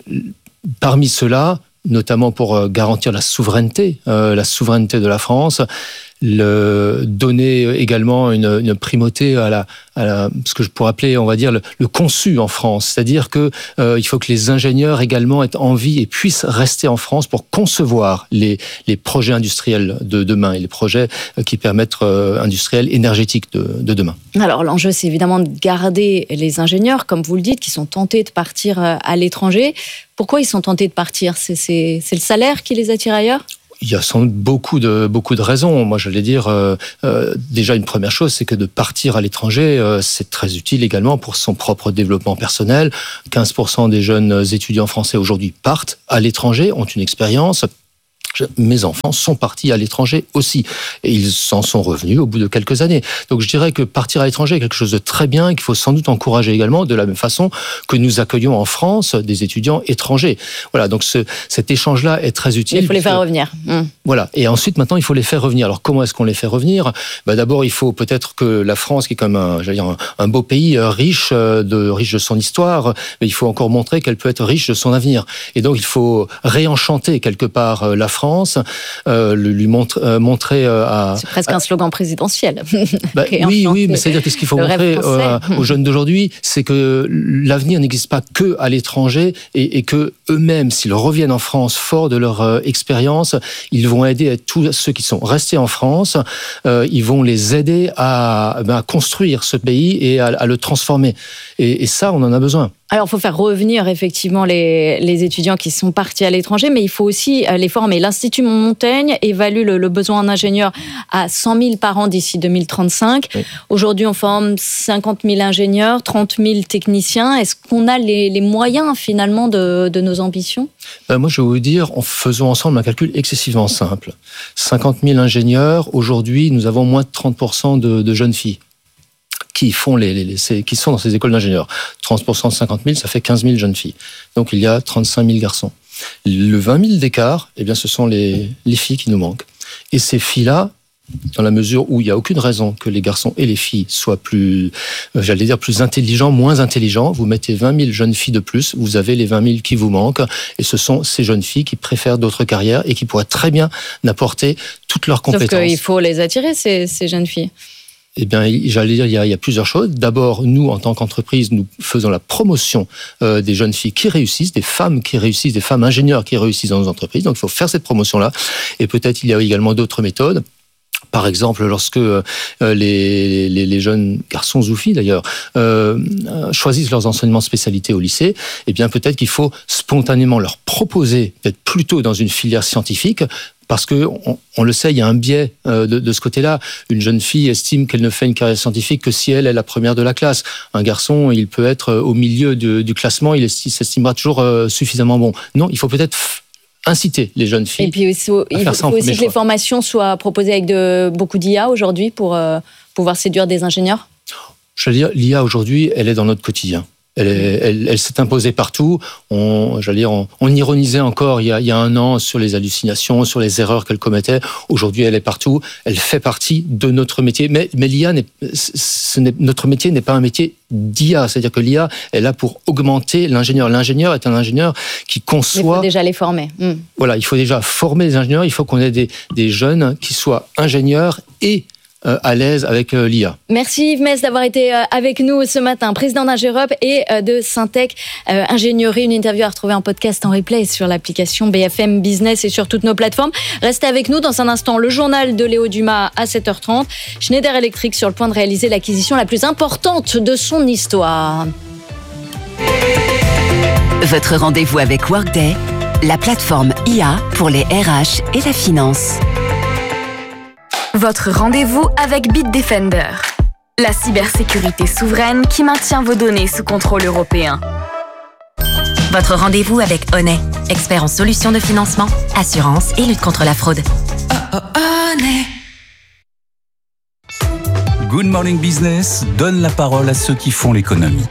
parmi ceux-là, notamment pour garantir la souveraineté, euh, la souveraineté de la France, le, donner également une, une primauté à la, à la, ce que je pourrais appeler, on va dire, le, le conçu en France. C'est-à-dire que euh, il faut que les ingénieurs également aient envie et puissent rester en France pour concevoir les, les projets industriels de demain et les projets qui permettent euh, industriels énergétiques de, de demain. Alors l'enjeu, c'est évidemment de garder les ingénieurs, comme vous le dites, qui sont tentés de partir à l'étranger. Pourquoi ils sont tentés de partir ? C'est, c'est, c'est le salaire qui les attire ailleurs ? Il y a sans doute beaucoup de, beaucoup de raisons. Moi, j'allais dire, euh, euh, déjà une première chose, c'est que de partir à l'étranger, euh, c'est très utile également pour son propre développement personnel. quinze pour cent des jeunes étudiants français aujourd'hui partent à l'étranger, ont une expérience. Mes enfants sont partis à l'étranger aussi. Et ils s'en sont revenus au bout de quelques années. Donc je dirais que partir à l'étranger est quelque chose de très bien et qu'il faut sans doute encourager également, de la même façon que nous accueillons en France des étudiants étrangers. Voilà, donc ce, cet échange-là est très utile. Il faut les faire revenir. Mmh. Voilà, et ensuite maintenant il faut les faire revenir. Alors comment est-ce qu'on les fait revenir ? Ben, d'abord il faut peut-être que la France, qui est comme un, j'allais dire, un, un beau pays riche de, riche de son histoire, mais il faut encore montrer qu'elle peut être riche de son avenir. Et donc il faut réenchanter quelque part la France. France, euh, lui montre, euh, montrer euh, à... C'est presque à, un slogan présidentiel. Bah, oui, oui, mais c'est-à-dire qu'est-ce qu'il faut montrer euh, aux jeunes d'aujourd'hui, c'est que l'avenir n'existe pas que à l'étranger et, et que eux-mêmes, s'ils reviennent en France forts de leur euh, expérience, ils vont aider tous ceux qui sont restés en France, euh, ils vont les aider à, ben, à construire ce pays et à, à le transformer. Et, et ça, on en a besoin. Alors, il faut faire revenir effectivement les, les étudiants qui sont partis à l'étranger, mais il faut aussi les former. L'Institut Montaigne évalue le, le besoin en ingénieurs à cent mille par an d'ici deux mille trente-cinq. Oui. Aujourd'hui, on forme cinquante mille ingénieurs, trente mille techniciens. Est-ce qu'on a les, les moyens finalement de, de nos ambitions ? Ben moi, je vais vous dire, faisons ensemble un calcul excessivement simple. cinquante mille ingénieurs, aujourd'hui, nous avons moins de trente pour cent de, de jeunes filles qui font les, les, les qui sont dans ces écoles d'ingénieurs. trente pour cent de cinquante mille, ça fait quinze mille jeunes filles. Donc il y a trente-cinq mille garçons. Le vingt mille d'écart, eh bien, ce sont les, les filles qui nous manquent. Et ces filles-là, dans la mesure où il n'y a aucune raison que les garçons et les filles soient plus, euh, j'allais dire, plus intelligents, moins intelligents, vous mettez vingt mille jeunes filles de plus, vous avez les vingt mille qui vous manquent, et ce sont ces jeunes filles qui préfèrent d'autres carrières et qui pourraient très bien apporter toutes leurs compétences. Sauf qu'il faut les attirer, ces, ces jeunes filles. Eh bien, j'allais dire, il y a, il y a plusieurs choses. D'abord, nous, en tant qu'entreprise, nous faisons la promotion euh, des jeunes filles qui réussissent, des femmes qui réussissent, des femmes ingénieurs qui réussissent dans nos entreprises. Donc, il faut faire cette promotion-là. Et peut-être, il y a également d'autres méthodes. Par exemple, lorsque euh, les, les, les jeunes garçons ou filles, d'ailleurs, euh, choisissent leurs enseignements spécialités au lycée, eh bien, peut-être qu'il faut spontanément leur proposer d'être plutôt dans une filière scientifique. Parce que on, on le sait, il y a un biais euh, de, de ce côté-là. Une jeune fille estime qu'elle ne fait une carrière scientifique que si elle est la première de la classe. Un garçon, il peut être au milieu de, du classement, il s'estimera toujours euh, suffisamment bon. Non, il faut peut-être f- inciter les jeunes filles. Et puis il faut, il faut aussi que les formations soient proposées avec de, beaucoup d'I A aujourd'hui pour euh, pouvoir séduire des ingénieurs. Je veux dire, l'I A aujourd'hui, elle est dans notre quotidien. Elle, est, elle, elle s'est imposée partout. On, j'allais dire, on, on ironisait encore il y, a, il y a un an sur les hallucinations, sur les erreurs qu'elle commettait. Aujourd'hui, elle est partout. Elle fait partie de notre métier. Mais, mais l'I A, n'est, ce n'est, notre métier n'est pas un métier d'I A. C'est-à-dire que l'I A est là pour augmenter l'ingénieur. L'ingénieur est un ingénieur qui conçoit... Il faut déjà les former. Mmh. Voilà, il faut déjà former les ingénieurs. Il faut qu'on ait des, des jeunes qui soient ingénieurs et à l'aise avec l'I A. Merci Yves Mess d'avoir été avec nous ce matin, président d'Ingérope et de Syntec Ingénierie. Une interview à retrouver en podcast en replay sur l'application B F M Business et sur toutes nos plateformes. Restez avec nous dans un instant. Le journal de Léo Dumas à sept heures trente. Schneider Electric sur le point de réaliser l'acquisition la plus importante de son histoire. Votre rendez-vous avec Workday, la plateforme I A pour les R H et la finance. Votre rendez-vous avec Bitdefender. La cybersécurité souveraine qui maintient vos données sous contrôle européen. Votre rendez-vous avec Honnet, expert en solutions de financement, assurance et lutte contre la fraude. Oh, oh, Honnet. Good Morning Business donne la parole à ceux qui font l'économie.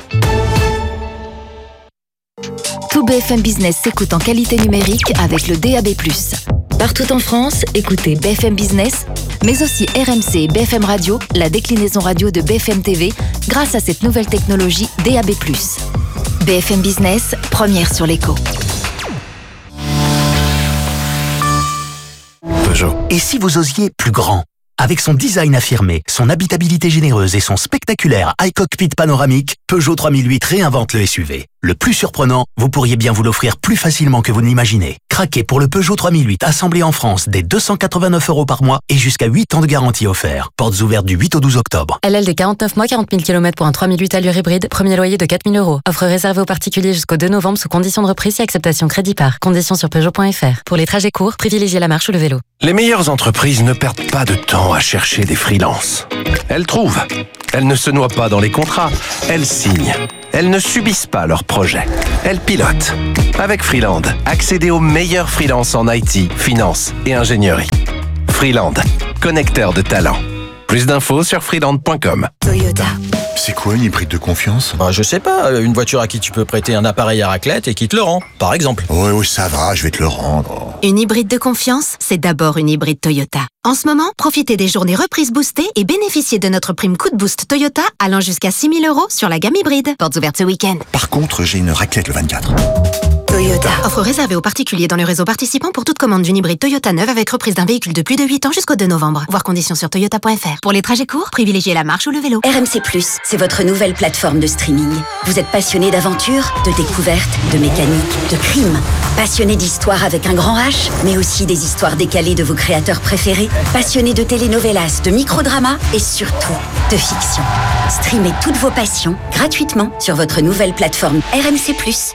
Tout B F M Business s'écoute en qualité numérique avec le D A B plus. Partout en France, écoutez B F M Business, mais aussi R M C et B F M Radio, la déclinaison radio de B F M T V, grâce à cette nouvelle technologie D A B plus. B F M Business, première sur l'écho. Peugeot. Et si vous osiez plus grand ? Avec son design affirmé, son habitabilité généreuse et son spectaculaire iCockpit panoramique, Peugeot trois mille huit réinvente le S U V. Le plus surprenant, vous pourriez bien vous l'offrir plus facilement que vous ne l'imaginez. Craquez pour le Peugeot trois mille huit assemblé en France dès deux cent quatre-vingt-neuf euros par mois et jusqu'à huit ans de garantie offert. Portes ouvertes du huit au douze octobre. L L D quarante-neuf mois, quarante mille kilomètres pour un trois mille huit allure hybride, premier loyer de quatre mille euros. Offre réservée aux particuliers jusqu'au deux novembre sous condition de reprise et acceptation crédit par. Conditions sur Peugeot point F R. Pour les trajets courts, privilégiez la marche ou le vélo. Les meilleures entreprises ne perdent pas de temps à chercher des freelances. Elles trouvent. Elles ne se noient pas dans les contrats. Elles signent. Elles ne subissent pas leurs projets. Elles pilotent. Avec Freeland, accédez aux meilleurs freelances en I T, finance et ingénierie. Freeland, connecteur de talents. Plus d'infos sur freeland point com. Toyota. C'est quoi une hybride de confiance ? Bah, je sais pas, une voiture à qui tu peux prêter un appareil à raclette et qui te le rend, par exemple. Oui, oui, ça va, je vais te le rendre. Une hybride de confiance, c'est d'abord une hybride Toyota. En ce moment, profitez des journées reprises boostées et bénéficiez de notre prime coup de boost Toyota allant jusqu'à six mille euros sur la gamme hybride. Portes ouvertes ce week-end. Par contre, j'ai une raclette le vingt-quatre. Toyota. Offre réservée aux particuliers dans le réseau participant pour toute commande d'une hybride Toyota neuve avec reprise d'un véhicule de plus de huit ans jusqu'au deux novembre. Voir conditions sur toyota point F R. Pour les trajets courts, privilégiez la marche ou le vélo. R M C plus, c'est votre nouvelle plateforme de streaming. Vous êtes passionné d'aventure, de découverte, de mécanique, de crime. Passionné d'histoire avec un grand H, mais aussi des histoires décalées de vos créateurs préférés. Passionné de telenovelas, de microdramas et surtout de fiction. Streamez toutes vos passions gratuitement sur votre nouvelle plateforme R M C plus.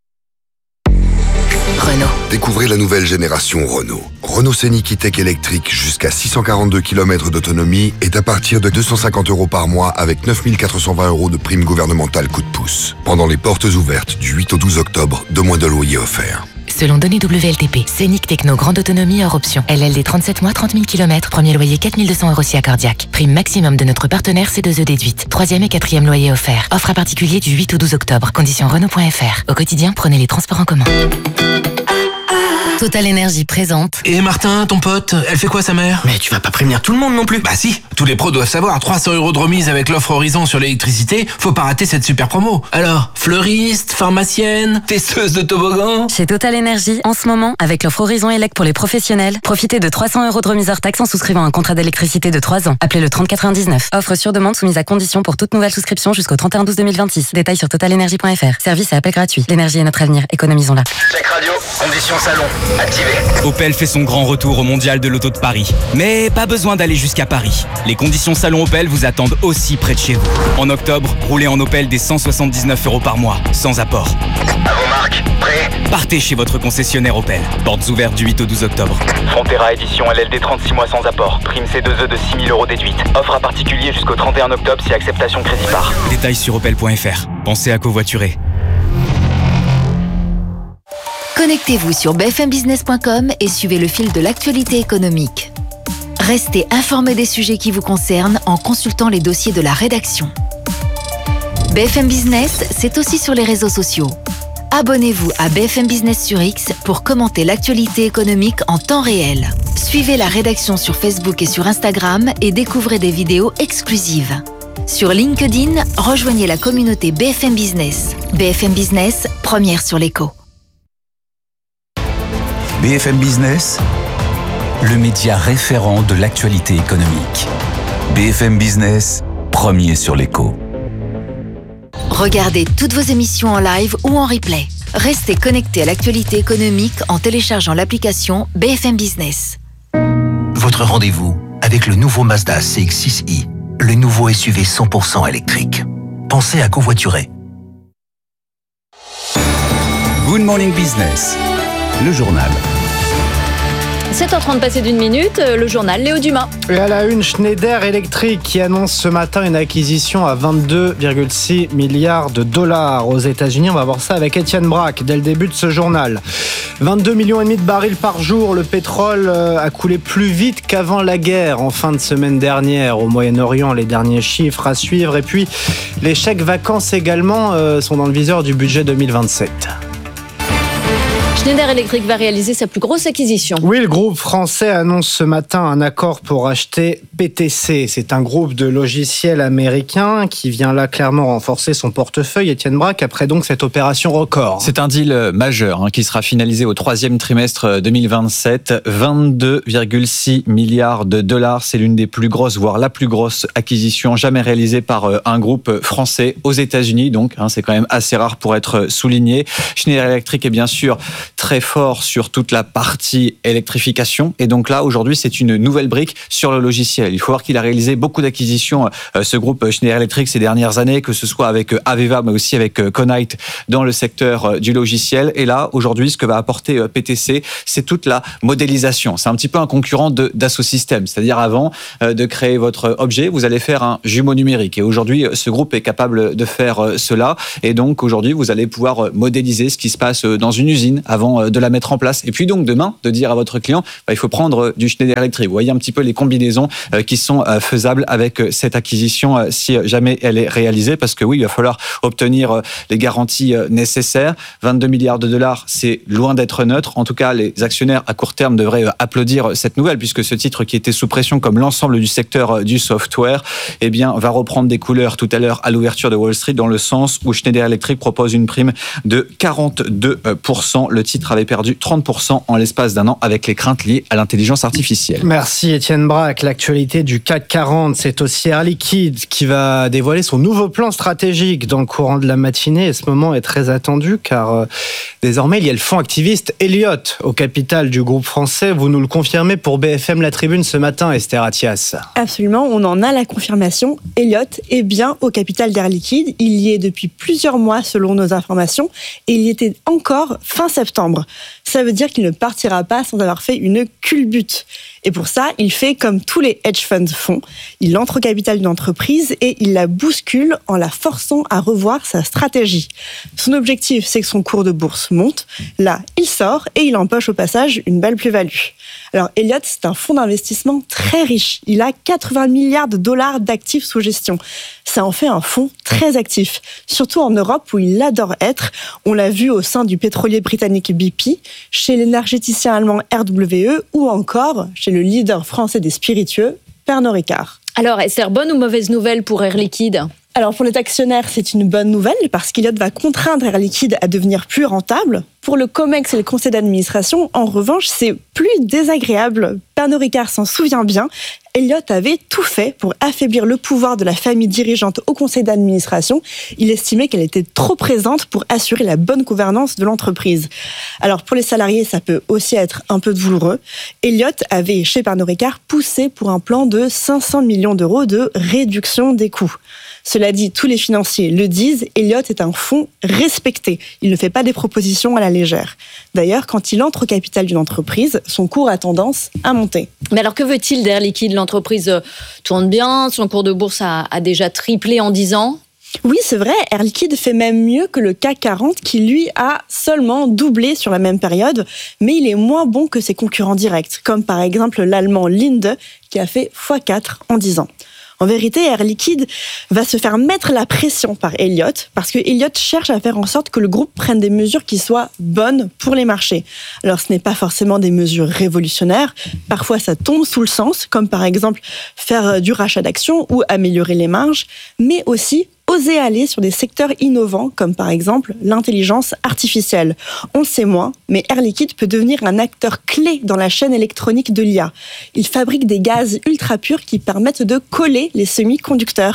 Renault. Découvrez la nouvelle génération Renault. Renault Scénic E-Tech électrique jusqu'à six cent quarante-deux kilomètres d'autonomie est à partir de deux cent cinquante euros par mois avec neuf mille quatre cent vingt euros de prime gouvernementale coup de pouce. Pendant les portes ouvertes du huit au douze octobre, deux mois de loyer offert. Selon données W L T P, Scénic Techno grande autonomie hors option. L L D trente-sept mois, trente mille kilomètres, premier loyer quatre mille deux cents euros si accordiaque. Prime maximum de notre partenaire C deux E déduite. Troisième et quatrième loyer offert. Offre à particulier du huit au douze octobre. Conditions Renault point F R. Au quotidien, prenez les transports en commun. Total Énergie présente. Et Martin, ton pote, elle fait quoi sa mère? Mais tu vas pas prévenir tout le monde non plus. Bah si, tous les pros doivent savoir, trois cents euros de remise avec l'offre Horizon sur l'électricité, faut pas rater cette super promo. Alors, fleuriste, pharmacienne, testeuse de toboggan. Chez Total Énergie, en ce moment, avec l'offre Horizon Elec pour les professionnels, profitez de trois cents euros de remise hors taxe en souscrivant un contrat d'électricité de trois ans. Appelez le trente quatre-vingt-dix-neuf. Offre sur demande soumise à condition pour toute nouvelle souscription jusqu'au trente et un douze deux mille vingt-six. Détails sur total énergie point F R. Service et appel gratuit. L'énergie est notre avenir. Économisons-la. Check radio, conditions salon, activé. Opel fait son grand retour au Mondial de l'Auto de Paris. Mais pas besoin d'aller jusqu'à Paris. Les conditions salon Opel vous attendent aussi près de chez vous. En octobre, roulez en Opel des cent soixante-dix-neuf euros par mois, sans apport. À vos marques, prêt? Partez chez votre concessionnaire Opel. Portes ouvertes du huit au douze octobre. Frontera édition L L D trente-six mois sans apport. Prime C deux E de six mille euros déduite. Offre à particulier jusqu'au trente et un octobre si acceptation crédit par. Détails sur opel point F R. Pensez à covoiturer. Connectez-vous sur b f m business point com et suivez le fil de l'actualité économique. Restez informé des sujets qui vous concernent en consultant les dossiers de la rédaction. B F M Business, c'est aussi sur les réseaux sociaux. Abonnez-vous à B F M Business sur X pour commenter l'actualité économique en temps réel. Suivez la rédaction sur Facebook et sur Instagram et découvrez des vidéos exclusives. Sur LinkedIn, rejoignez la communauté B F M Business. B F M Business, première sur l'écho. B F M Business, le média référent de l'actualité économique. B F M Business, premier sur l'écho. Regardez toutes vos émissions en live ou en replay. Restez connectés à l'actualité économique en téléchargeant l'application B F M Business. Votre rendez-vous avec le nouveau Mazda C X six i, le nouveau S U V cent pour cent électrique. Pensez à covoiturer. Good Morning Business, le journal. sept heures trente passé d'une minute, le journal Léo Dumas. Et à la une, Schneider Electric qui annonce ce matin une acquisition à vingt-deux virgule six milliards de dollars aux États-Unis. On va voir ça avec Étienne Braque dès le début de ce journal. vingt-deux millions et demi de barils par jour. Le pétrole a coulé plus vite qu'avant la guerre en fin de semaine dernière au Moyen-Orient. Les derniers chiffres à suivre. Et puis les chèques vacances également euh, sont dans le viseur du budget deux mille vingt-sept. Schneider Electric va réaliser sa plus grosse acquisition. Oui, le groupe français annonce ce matin un accord pour acheter P T C. C'est un groupe de logiciels américains qui vient là clairement renforcer son portefeuille. Étienne Braque, après donc cette opération record. C'est un deal majeur hein, qui sera finalisé au troisième trimestre deux mille vingt-sept. vingt-deux virgule six milliards de dollars. C'est l'une des plus grosses, voire la plus grosse acquisition jamais réalisée par un groupe français aux États-Unis. Donc, hein, c'est quand même assez rare pour être souligné. Schneider Electric est bien sûr très fort sur toute la partie électrification. Et donc là, aujourd'hui, c'est une nouvelle brique sur le logiciel. Il faut voir qu'il a réalisé beaucoup d'acquisitions, euh, ce groupe Schneider Electric, ces dernières années, que ce soit avec Aveva, mais aussi avec euh, Conite dans le secteur euh, du logiciel. Et là, aujourd'hui, ce que va apporter euh, P T C, c'est toute la modélisation. C'est un petit peu un concurrent de Dassault Systèmes. C'est-à-dire, avant euh, de créer votre objet, vous allez faire un jumeau numérique. Et aujourd'hui, ce groupe est capable de faire euh, cela. Et donc, aujourd'hui, vous allez pouvoir modéliser ce qui se passe dans une usine avant de la mettre en place. Et puis donc demain, de dire à votre client, bah, il faut prendre du Schneider Electric. Vous voyez un petit peu les combinaisons euh, qui sont euh, faisables avec euh, cette acquisition euh, si jamais elle est réalisée, parce que oui, il va falloir obtenir euh, les garanties euh, nécessaires. vingt-deux milliards de dollars, c'est loin d'être neutre. En tout cas, les actionnaires à court terme devraient euh, applaudir cette nouvelle, puisque ce titre qui était sous pression comme l'ensemble du secteur euh, du software, eh bien, va reprendre des couleurs tout à l'heure à l'ouverture de Wall Street, dans le sens où Schneider Electric propose une prime de quarante-deux pour cent. Le titre avait perdu trente pour cent en l'espace d'un an avec les craintes liées à l'intelligence artificielle. Merci Étienne Braque. L'actualité du C A C quarante, c'est aussi Air Liquide qui va dévoiler son nouveau plan stratégique dans le courant de la matinée. Et ce moment est très attendu car euh, désormais il y a le fonds activiste Elliott au capital du groupe français. Vous nous le confirmez pour B F M La Tribune ce matin, Esther Attias. Absolument, on en a la confirmation. Elliott est bien au capital d'Air Liquide. Il y est depuis plusieurs mois selon nos informations et il y était encore fin septembre. Ça veut dire qu'il ne partira pas sans avoir fait une culbute. Et pour ça, il fait comme tous les hedge funds font. Il entre au capital d'une entreprise et il la bouscule en la forçant à revoir sa stratégie. Son objectif, c'est que son cours de bourse monte. Là, il sort et il empoche au passage une belle plus-value. Alors, Elliott, c'est un fonds d'investissement très riche. Il a quatre-vingts milliards de dollars d'actifs sous gestion. Ça en fait un fonds très actif, surtout en Europe où il adore être. On l'a vu au sein du pétrolier britannique B P, chez l'énergéticien allemand R W E ou encore chez le leader français des spiritueux, Pernod Ricard. Alors, est-ce bonne ou mauvaise nouvelle pour Air Liquide ? Alors pour les actionnaires, c'est une bonne nouvelle parce qu'Elliott va contraindre Air Liquide à devenir plus rentable. Pour le COMEX et le conseil d'administration, en revanche, c'est plus désagréable. Pernod Ricard s'en souvient bien. Elliott avait tout fait pour affaiblir le pouvoir de la famille dirigeante au conseil d'administration. Il estimait qu'elle était trop présente pour assurer la bonne gouvernance de l'entreprise. Alors pour les salariés, ça peut aussi être un peu douloureux. Elliott avait, chez Pernod Ricard, poussé pour un plan de cinq cents millions d'euros de réduction des coûts. Cela dit, tous les financiers le disent, Elliott est un fonds respecté. Il ne fait pas des propositions à la légère. D'ailleurs, quand il entre au capital d'une entreprise, son cours a tendance à monter. Mais alors que veut-il d'Air Liquide ? L'entreprise tourne bien, son cours de bourse a, a déjà triplé en dix ans. Oui, c'est vrai, Air Liquide fait même mieux que le C A C quarante qui, lui, a seulement doublé sur la même période, mais il est moins bon que ses concurrents directs, comme par exemple l'allemand Linde qui a fait fois quatre en dix ans. En vérité, Air Liquide va se faire mettre la pression par Elliott parce que Elliott cherche à faire en sorte que le groupe prenne des mesures qui soient bonnes pour les marchés. Alors, ce n'est pas forcément des mesures révolutionnaires. Parfois, ça tombe sous le sens, comme par exemple faire du rachat d'actions ou améliorer les marges, mais aussi oser aller sur des secteurs innovants, comme par exemple l'intelligence artificielle. On le sait moins, mais Air Liquide peut devenir un acteur clé dans la chaîne électronique de l'I A. Il fabrique des gaz ultra purs qui permettent de coller les semi-conducteurs.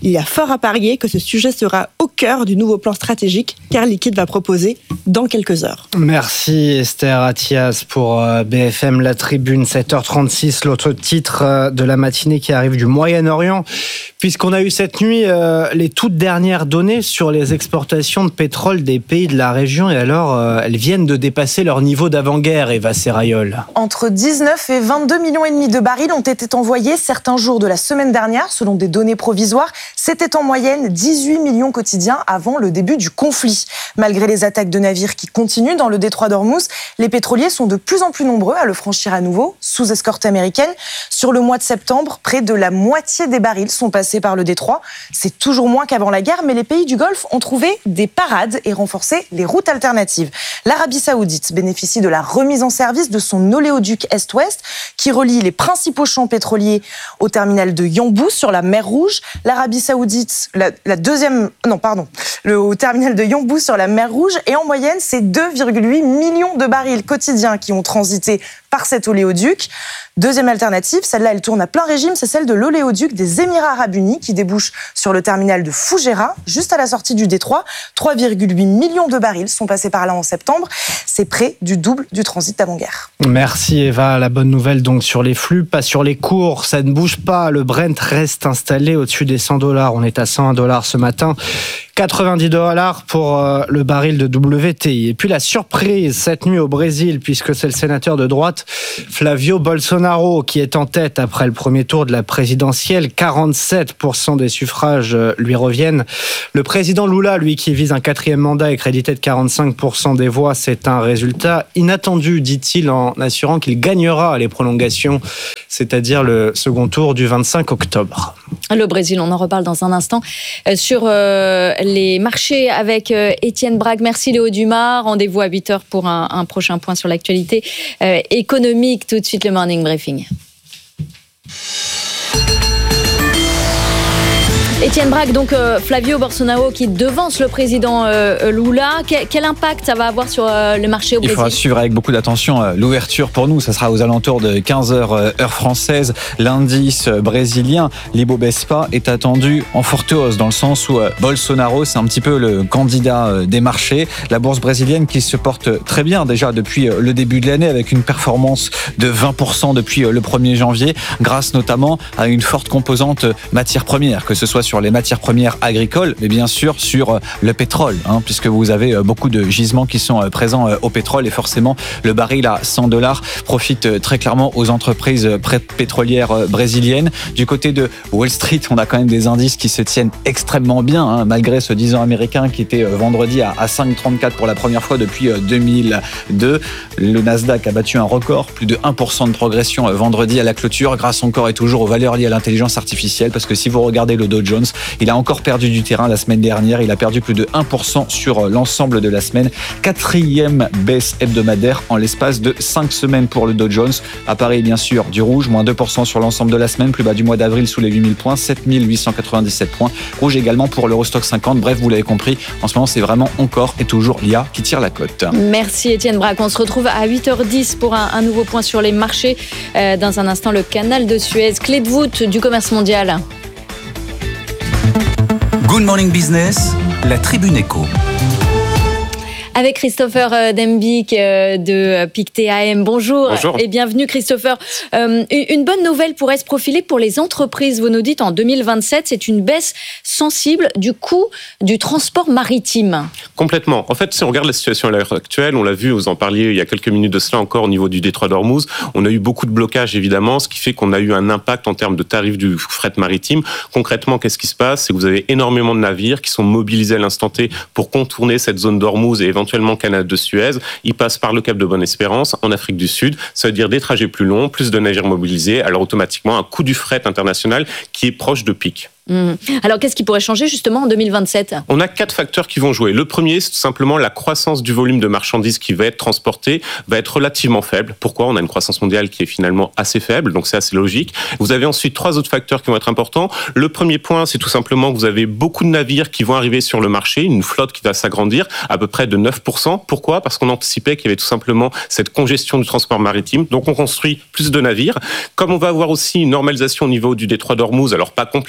Il y a fort à parier que ce sujet sera au cœur du nouveau plan stratégique qu'Air Liquide va proposer dans quelques heures. Merci Esther Attias pour B F M La Tribune, sept heures trente-six, l'autre titre de la matinée qui arrive du Moyen-Orient, puisqu'on a eu cette nuit euh, les toutes dernières données sur les exportations de pétrole des pays de la région, et alors euh, elles viennent de dépasser leur niveau d'avant-guerre, Eva Serrayol. Entre dix-neuf et vingt-deux millions et demi de barils ont été envoyés certains jours de la semaine dernière, selon des données provisoires. C'était en moyenne dix-huit millions quotidiens avant le début du conflit. Malgré les attaques de navires qui continuent dans le détroit d'Ormuz, les pétroliers sont de plus en plus nombreux à le franchir à nouveau, sous escorte américaine. Sur le mois de septembre, près de la moitié des barils sont passés par le détroit. C'est toujours moins qu'avant la guerre, mais les pays du Golfe ont trouvé des parades et renforcé les routes alternatives. L'Arabie Saoudite bénéficie de la remise en service de son oléoduc Est-Ouest, qui relie les principaux champs pétroliers au terminal de Yanbu sur la mer Rouge. L'Arabie Saoudite, la, la deuxième, non pardon, le au terminal de Yanbu sur la mer Rouge, et en moyenne, c'est deux virgule huit millions de barils quotidiens qui ont transité par cet oléoduc. Deuxième alternative, celle-là, elle tourne à plein régime, c'est celle de l'oléoduc des Émirats Arabes Unis qui débouche sur le terminal de Fougera, juste à la sortie du détroit. trois virgule huit millions de barils sont passés par là en septembre. C'est près du double du transit d'avant-guerre. Merci Eva. La bonne nouvelle donc sur les flux, pas sur les cours. Ça ne bouge pas. Le Brent reste installé au-dessus des cent dollars. On est à cent un dollars ce matin. quatre-vingt-dix dollars pour le baril de W T I. Et puis la surprise cette nuit au Brésil, puisque c'est le sénateur de droite Flavio Bolsonaro qui est en tête après le premier tour de la présidentielle. quarante-sept pour cent des suffrages lui reviennent. Le président Lula, lui, qui vise un quatrième mandat et crédité de quarante-cinq pour cent des voix, c'est un résultat inattendu, dit-il, en assurant qu'il gagnera les prolongations, c'est-à-dire le second tour du vingt-cinq octobre. Le Brésil, on en reparle dans un instant. Euh, sur euh, les marchés avec euh, Étienne Braque. Merci Léo Dumas. Rendez-vous à huit heures pour un, un prochain point sur l'actualité euh, économique. Tout de suite, le Morning Briefing. Étienne Braque, donc euh, Flavio Bolsonaro qui devance le président euh, Lula. Quel, quel impact ça va avoir sur euh, le marché au Brésil ? Il faudra suivre avec beaucoup d'attention euh, l'ouverture pour nous. Ça sera aux alentours de quinze heures euh, heure française. L'indice euh, brésilien, l'Ibovespa, est attendu en forte hausse dans le sens où euh, Bolsonaro, c'est un petit peu le candidat euh, des marchés. La bourse brésilienne qui se porte très bien déjà depuis euh, le début de l'année avec une performance de vingt pour cent depuis euh, le premier janvier, grâce notamment à une forte composante euh, matières premières, que ce soit sur les matières premières agricoles, mais bien sûr sur le pétrole, hein, puisque vous avez beaucoup de gisements qui sont présents au pétrole et forcément le baril à cent dollars profite très clairement aux entreprises pétrolières brésiliennes. Du côté de Wall Street, on a quand même des indices qui se tiennent extrêmement bien, hein, malgré ce dix ans américain qui était vendredi à cinq virgule trente-quatre pour la première fois depuis deux mille deux. Le Nasdaq a battu un record, plus de un pour cent de progression vendredi à la clôture, grâce encore et toujours aux valeurs liées à l'intelligence artificielle, parce que si vous regardez le Dow Jones, il a encore perdu du terrain la semaine dernière. Il a perdu plus de un pour cent sur l'ensemble de la semaine. Quatrième baisse hebdomadaire en l'espace de cinq semaines pour le Dow Jones. À Paris, bien sûr, du rouge, moins deux pour cent sur l'ensemble de la semaine. Plus bas du mois d'avril sous les huit mille points, sept mille huit cent quatre-vingt-dix-sept points. Rouge également pour l'Eurostock cinquante. Bref, vous l'avez compris, en ce moment, c'est vraiment encore et toujours l'I A qui tire la cote. Merci Étienne Braque. On se retrouve à huit heures dix pour un, un nouveau point sur les marchés. Euh, dans un instant, le canal de Suez, clé de voûte du commerce mondial. Good Morning Business, la Tribune Éco. Avec Christopher Dembick de Pictet A M. Bonjour, Bonjour et bienvenue Christopher. Euh, une bonne nouvelle pourrait se profiler pour les entreprises. Vous nous dites en deux mille vingt-sept, c'est une baisse sensible du coût du transport maritime. Complètement. En fait, si on regarde la situation à l'heure actuelle, on l'a vu, vous en parliez il y a quelques minutes de cela encore au niveau du détroit d'Ormuz, on a eu beaucoup de blocages évidemment, ce qui fait qu'on a eu un impact en termes de tarifs du fret maritime. Concrètement, qu'est-ce qui se passe ? C'est que vous avez énormément de navires qui sont mobilisés à l'instant T pour contourner cette zone d'Ormuz et éventuellement canal de Suez. Ils passent par le cap de Bonne-Espérance en Afrique du Sud. Ça veut dire des trajets plus longs, plus de navires mobilisés, alors automatiquement un coût du fret international qui est proche de pic. Mmh. Alors, qu'est-ce qui pourrait changer justement en deux mille vingt-sept ? On a quatre facteurs qui vont jouer. Le premier, c'est tout simplement la croissance du volume de marchandises qui va être transportée, va être relativement faible. Pourquoi ? On a une croissance mondiale qui est finalement assez faible, donc c'est assez logique. Vous avez ensuite trois autres facteurs qui vont être importants. Le premier point, c'est tout simplement que vous avez beaucoup de navires qui vont arriver sur le marché, une flotte qui va s'agrandir à peu près de neuf pour cent. Pourquoi ? Parce qu'on anticipait qu'il y avait tout simplement cette congestion du transport maritime. Donc, on construit plus de navires. Comme on va avoir aussi une normalisation au niveau du détroit d'Ormuz, alors pas complète bien évidemment,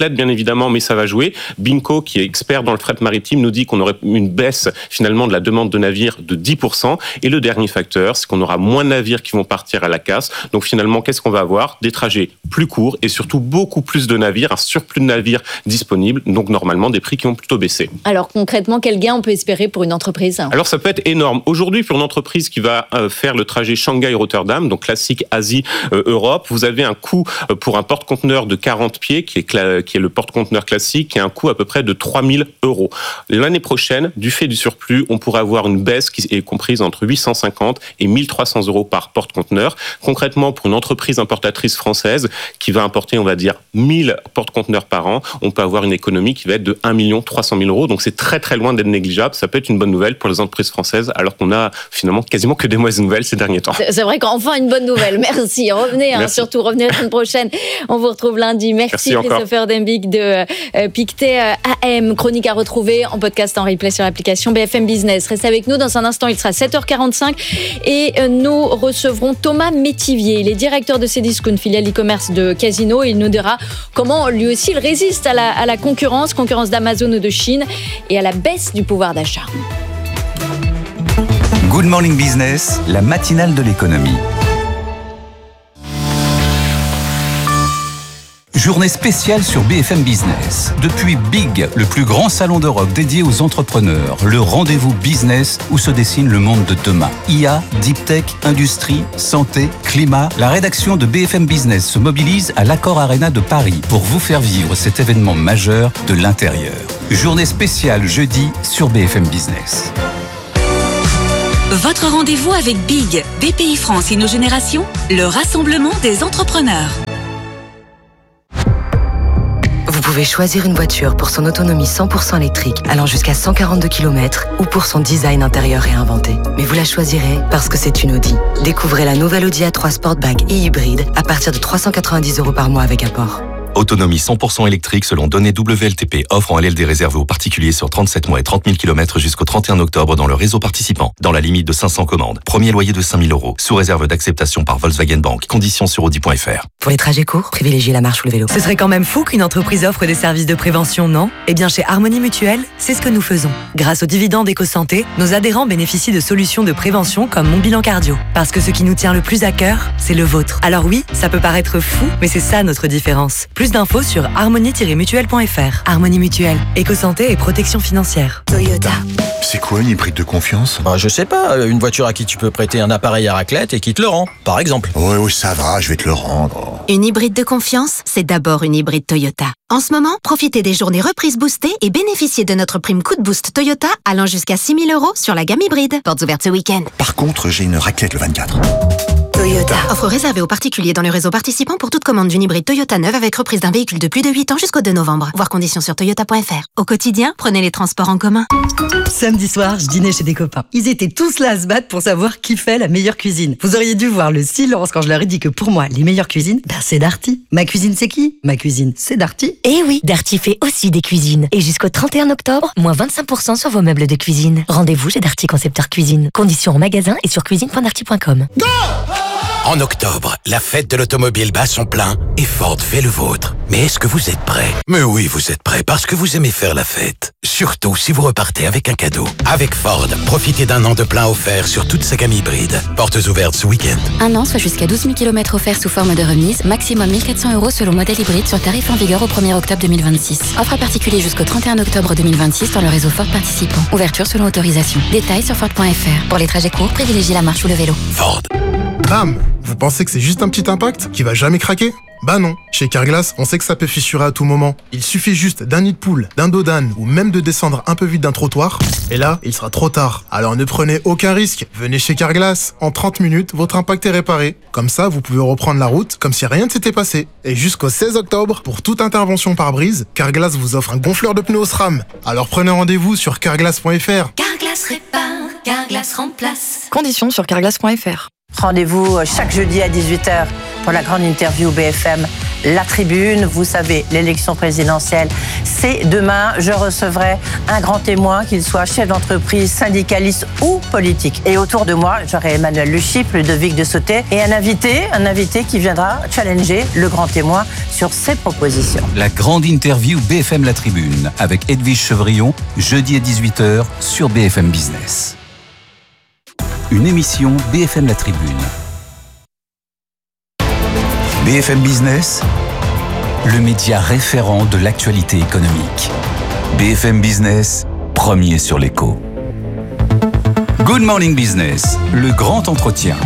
évidemment, mais ça va jouer. Binco, qui est expert dans le fret maritime, nous dit qu'on aurait une baisse finalement de la demande de navires de dix pour cent. Et le dernier facteur, c'est qu'on aura moins de navires qui vont partir à la casse. Donc finalement, qu'est-ce qu'on va avoir ? Des trajets plus courts et surtout beaucoup plus de navires, un surplus de navires disponibles. Donc normalement, des prix qui vont plutôt baisser. Alors concrètement, quel gain on peut espérer pour une entreprise ? Alors ça peut être énorme. Aujourd'hui, pour une entreprise qui va faire le trajet Shanghai-Rotterdam, donc classique Asie-Europe, vous avez un coût pour un porte-conteneur de quarante pieds, qui est, cla- qui est le porte-conteneur classique, qui a un coût à peu près de trois mille euros. L'année prochaine, du fait du surplus, on pourrait avoir une baisse qui est comprise entre huit cent cinquante et mille trois cents euros par porte-conteneur. Concrètement, pour une entreprise importatrice française qui va importer, on va dire, mille porte-conteneurs par an, on peut avoir une économie qui va être de un million trois cent mille euros. Donc c'est très très loin d'être négligeable. Ça peut être une bonne nouvelle pour les entreprises françaises, alors qu'on a finalement quasiment que des mauvaises nouvelles ces derniers temps. C'est vrai qu'enfin une bonne nouvelle. Merci. Revenez, hein, Merci. Surtout revenez la semaine prochaine. On vous retrouve lundi. Merci, Merci Christopher Dembig de euh, Pictet euh, A M. Chronique à retrouver en podcast, en replay sur l'application B F M Business. Restez avec nous. Dans un instant, il sera sept heures quarante-cinq et euh, nous recevrons Thomas Métivier. Il est directeur de Cdiscount, filiale e-commerce de Casino. Il nous dira comment lui aussi il résiste à la, à la concurrence, concurrence d'Amazon ou de Chine et à la baisse du pouvoir d'achat. Good Morning Business, la matinale de l'économie. Journée spéciale sur B F M Business. Depuis Big, le plus grand salon d'Europe dédié aux entrepreneurs, le rendez-vous business où se dessine le monde de demain. I A, Deep Tech, industrie, santé, climat. La rédaction de B F M Business se mobilise à l'Accor Arena de Paris pour vous faire vivre cet événement majeur de l'intérieur. Journée spéciale jeudi sur B F M Business. Votre rendez-vous avec Big, B P I France InnoGénération, le rassemblement des entrepreneurs. Vous pouvez choisir une voiture pour son autonomie cent pour cent électrique allant jusqu'à cent quarante-deux kilomètres ou pour son design intérieur réinventé. Mais vous la choisirez parce que c'est une Audi. Découvrez la nouvelle Audi A trois Sportback et hybride à partir de trois cent quatre-vingt-dix euros par mois avec apport. Autonomie cent pour cent électrique selon données W L T P. Offre en L L D réservée aux particuliers sur trente-sept mois et trente mille kilomètres jusqu'au trente et un octobre dans le réseau participant. Dans la limite de cinq cents commandes. Premier loyer de cinq mille euros. Sous réserve d'acceptation par Volkswagen Bank. Conditions sur audi point f r. Pour les trajets courts, privilégiez la marche ou le vélo. Ce serait quand même fou qu'une entreprise offre des services de prévention, non ? Eh bien, chez Harmonie Mutuelle, c'est ce que nous faisons. Grâce aux dividendes EcoSanté, nos adhérents bénéficient de solutions de prévention comme Mon Bilan Cardio. Parce que ce qui nous tient le plus à cœur, c'est le vôtre. Alors oui, ça peut paraître fou, mais c'est ça notre différence. Plus d'infos sur harmonie tiret mutuelle point f r. Harmonie Mutuelle, éco-santé et protection financière. Toyota. C'est quoi une hybride de confiance ? Bah, je sais pas, une voiture à qui tu peux prêter un appareil à raclette et qui te le rend, par exemple. Ouais, ouais, ça va, je vais te le rendre. Une hybride de confiance, c'est d'abord une hybride Toyota. En ce moment, profitez des journées reprises boostées et bénéficiez de notre prime coup de boost Toyota allant jusqu'à six mille euros sur la gamme hybride. Portes ouvertes ce week-end. Par contre, j'ai une raclette le vingt-quatre. Toyota. Offre réservée aux particuliers dans le réseau participant pour toute commande d'une hybride Toyota neuve avec reprise d'un véhicule de plus de huit ans jusqu'au deux novembre. Voir conditions sur toyota point f r. Au quotidien, prenez les transports en commun. Samedi soir, je dînais chez des copains. Ils étaient tous là à se battre pour savoir qui fait la meilleure cuisine. Vous auriez dû voir le silence quand je leur ai dit que pour moi, les meilleures cuisines, ben c'est Darty. Ma cuisine, c'est qui ? Ma cuisine, c'est Darty. Eh oui, Darty fait aussi des cuisines. Et jusqu'au trente et un octobre, moins vingt-cinq pour cent sur vos meubles de cuisine. Rendez-vous chez Darty Concepteur Cuisine. Conditions en magasin et sur cuisine point darty point com. En octobre, la fête de l'automobile bat son plein et Ford fait le vôtre. Mais est-ce que vous êtes prêts ? Mais oui, vous êtes prêts parce que vous aimez faire la fête. Surtout si vous repartez avec un cadeau. Avec Ford, profitez d'un an de plein offert sur toute sa gamme hybride. Portes ouvertes ce week-end. Un an, soit jusqu'à douze mille kilomètres offerts sous forme de remise. Maximum mille quatre cents euros selon modèle hybride sur tarif en vigueur au premier octobre deux mille vingt-six. Offre à particulier jusqu'au trente et un octobre deux mille vingt-six dans le réseau Ford participant. Ouverture selon autorisation. Détails sur Ford point f r. Pour les trajets courts, privilégiez la marche ou le vélo. Ford. Bam! Vous pensez que c'est juste un petit impact qui va jamais craquer? Bah non, chez Carglass, on sait que ça peut fissurer à tout moment. Il suffit juste d'un nid de poule, d'un dos d'âne ou même de descendre un peu vite d'un trottoir, et là, il sera trop tard. Alors ne prenez aucun risque, venez chez Carglass. En trente minutes, votre impact est réparé. Comme ça, vous pouvez reprendre la route comme si rien ne s'était passé. Et jusqu'au seize octobre, pour toute intervention par brise, Carglass vous offre un gonfleur de pneus SRAM. Alors prenez rendez-vous sur carglass point f r. Carglass répare, Carglass remplace. Conditions sur carglass point f r. Rendez-vous chaque jeudi à dix-huit heures pour la grande interview B F M La Tribune. Vous savez, l'élection présidentielle, c'est demain. Je recevrai un grand témoin, qu'il soit chef d'entreprise, syndicaliste ou politique. Et autour de moi, j'aurai Emmanuel Le Chypre, Ludovic de Sauté et un invité, un invité qui viendra challenger le grand témoin sur ses propositions. La grande interview B F M La Tribune avec Edwige Chevrillon, jeudi à dix-huit heures sur B F M Business. Une émission B F M La Tribune. B F M Business, le média référent de l'actualité économique. B F M Business, premier sur l'écho. Good Morning Business, le grand entretien.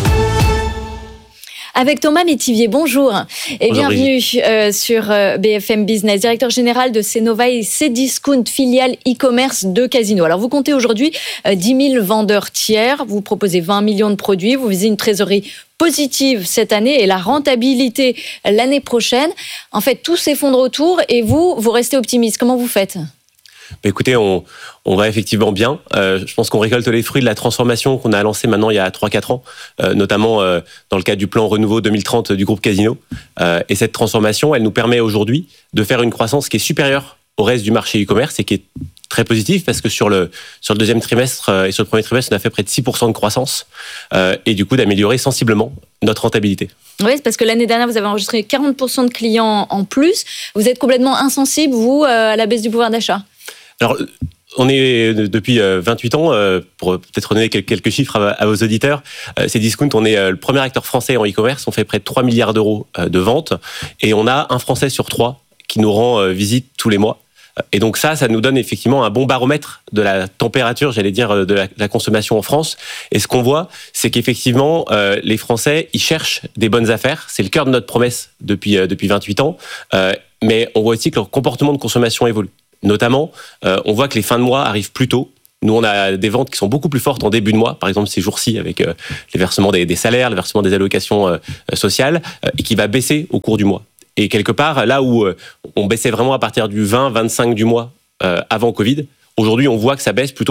Avec Thomas Métivier, bonjour et bonjour, bienvenue euh, sur euh, B F M Business, directeur général de Cnova et Cdiscount, filiale e-commerce de Casino. Alors vous comptez aujourd'hui euh, dix mille vendeurs tiers, vous proposez vingt millions de produits, vous visez une trésorerie positive cette année et la rentabilité l'année prochaine. En fait, tout s'effondre autour et vous, vous restez optimiste. Comment vous faites ? Bah écoutez, on, on va effectivement bien. Euh, je pense qu'on récolte les fruits de la transformation qu'on a lancée maintenant il y a trois quatre ans, euh, notamment euh, dans le cadre du plan Renouveau deux mille trente du groupe Casino. Euh, et cette transformation, elle nous permet aujourd'hui de faire une croissance qui est supérieure au reste du marché e-commerce et qui est très positive parce que sur le, sur le deuxième trimestre euh, et sur le premier trimestre, on a fait près de six pour cent de croissance euh, et du coup d'améliorer sensiblement notre rentabilité. Oui, c'est parce que l'année dernière, vous avez enregistré quarante pour cent de clients en plus. Vous êtes complètement insensible, vous, à la baisse du pouvoir d'achat ? Alors, on est depuis vingt-huit ans, pour peut-être donner quelques chiffres à vos auditeurs, Cdiscount, on est le premier acteur français en e-commerce, on fait près de trois milliards d'euros de ventes et on a un Français sur trois qui nous rend visite tous les mois. Et donc ça, ça nous donne effectivement un bon baromètre de la température, j'allais dire, de la, de la consommation en France. Et ce qu'on voit, c'est qu'effectivement, euh, les Français, ils cherchent des bonnes affaires. C'est le cœur de notre promesse depuis, euh, depuis vingt-huit ans. Euh, mais on voit aussi que leur comportement de consommation évolue. Notamment, euh, on voit que les fins de mois arrivent plus tôt. Nous, on a des ventes qui sont beaucoup plus fortes en début de mois, par exemple ces jours-ci avec euh, les versements des, des salaires, le versement des allocations euh, sociales, euh, et qui va baisser au cours du mois. Et quelque part, là où euh, on baissait vraiment à partir du vingt vingt-cinq du mois euh, avant Covid, aujourd'hui, on voit que ça baisse plutôt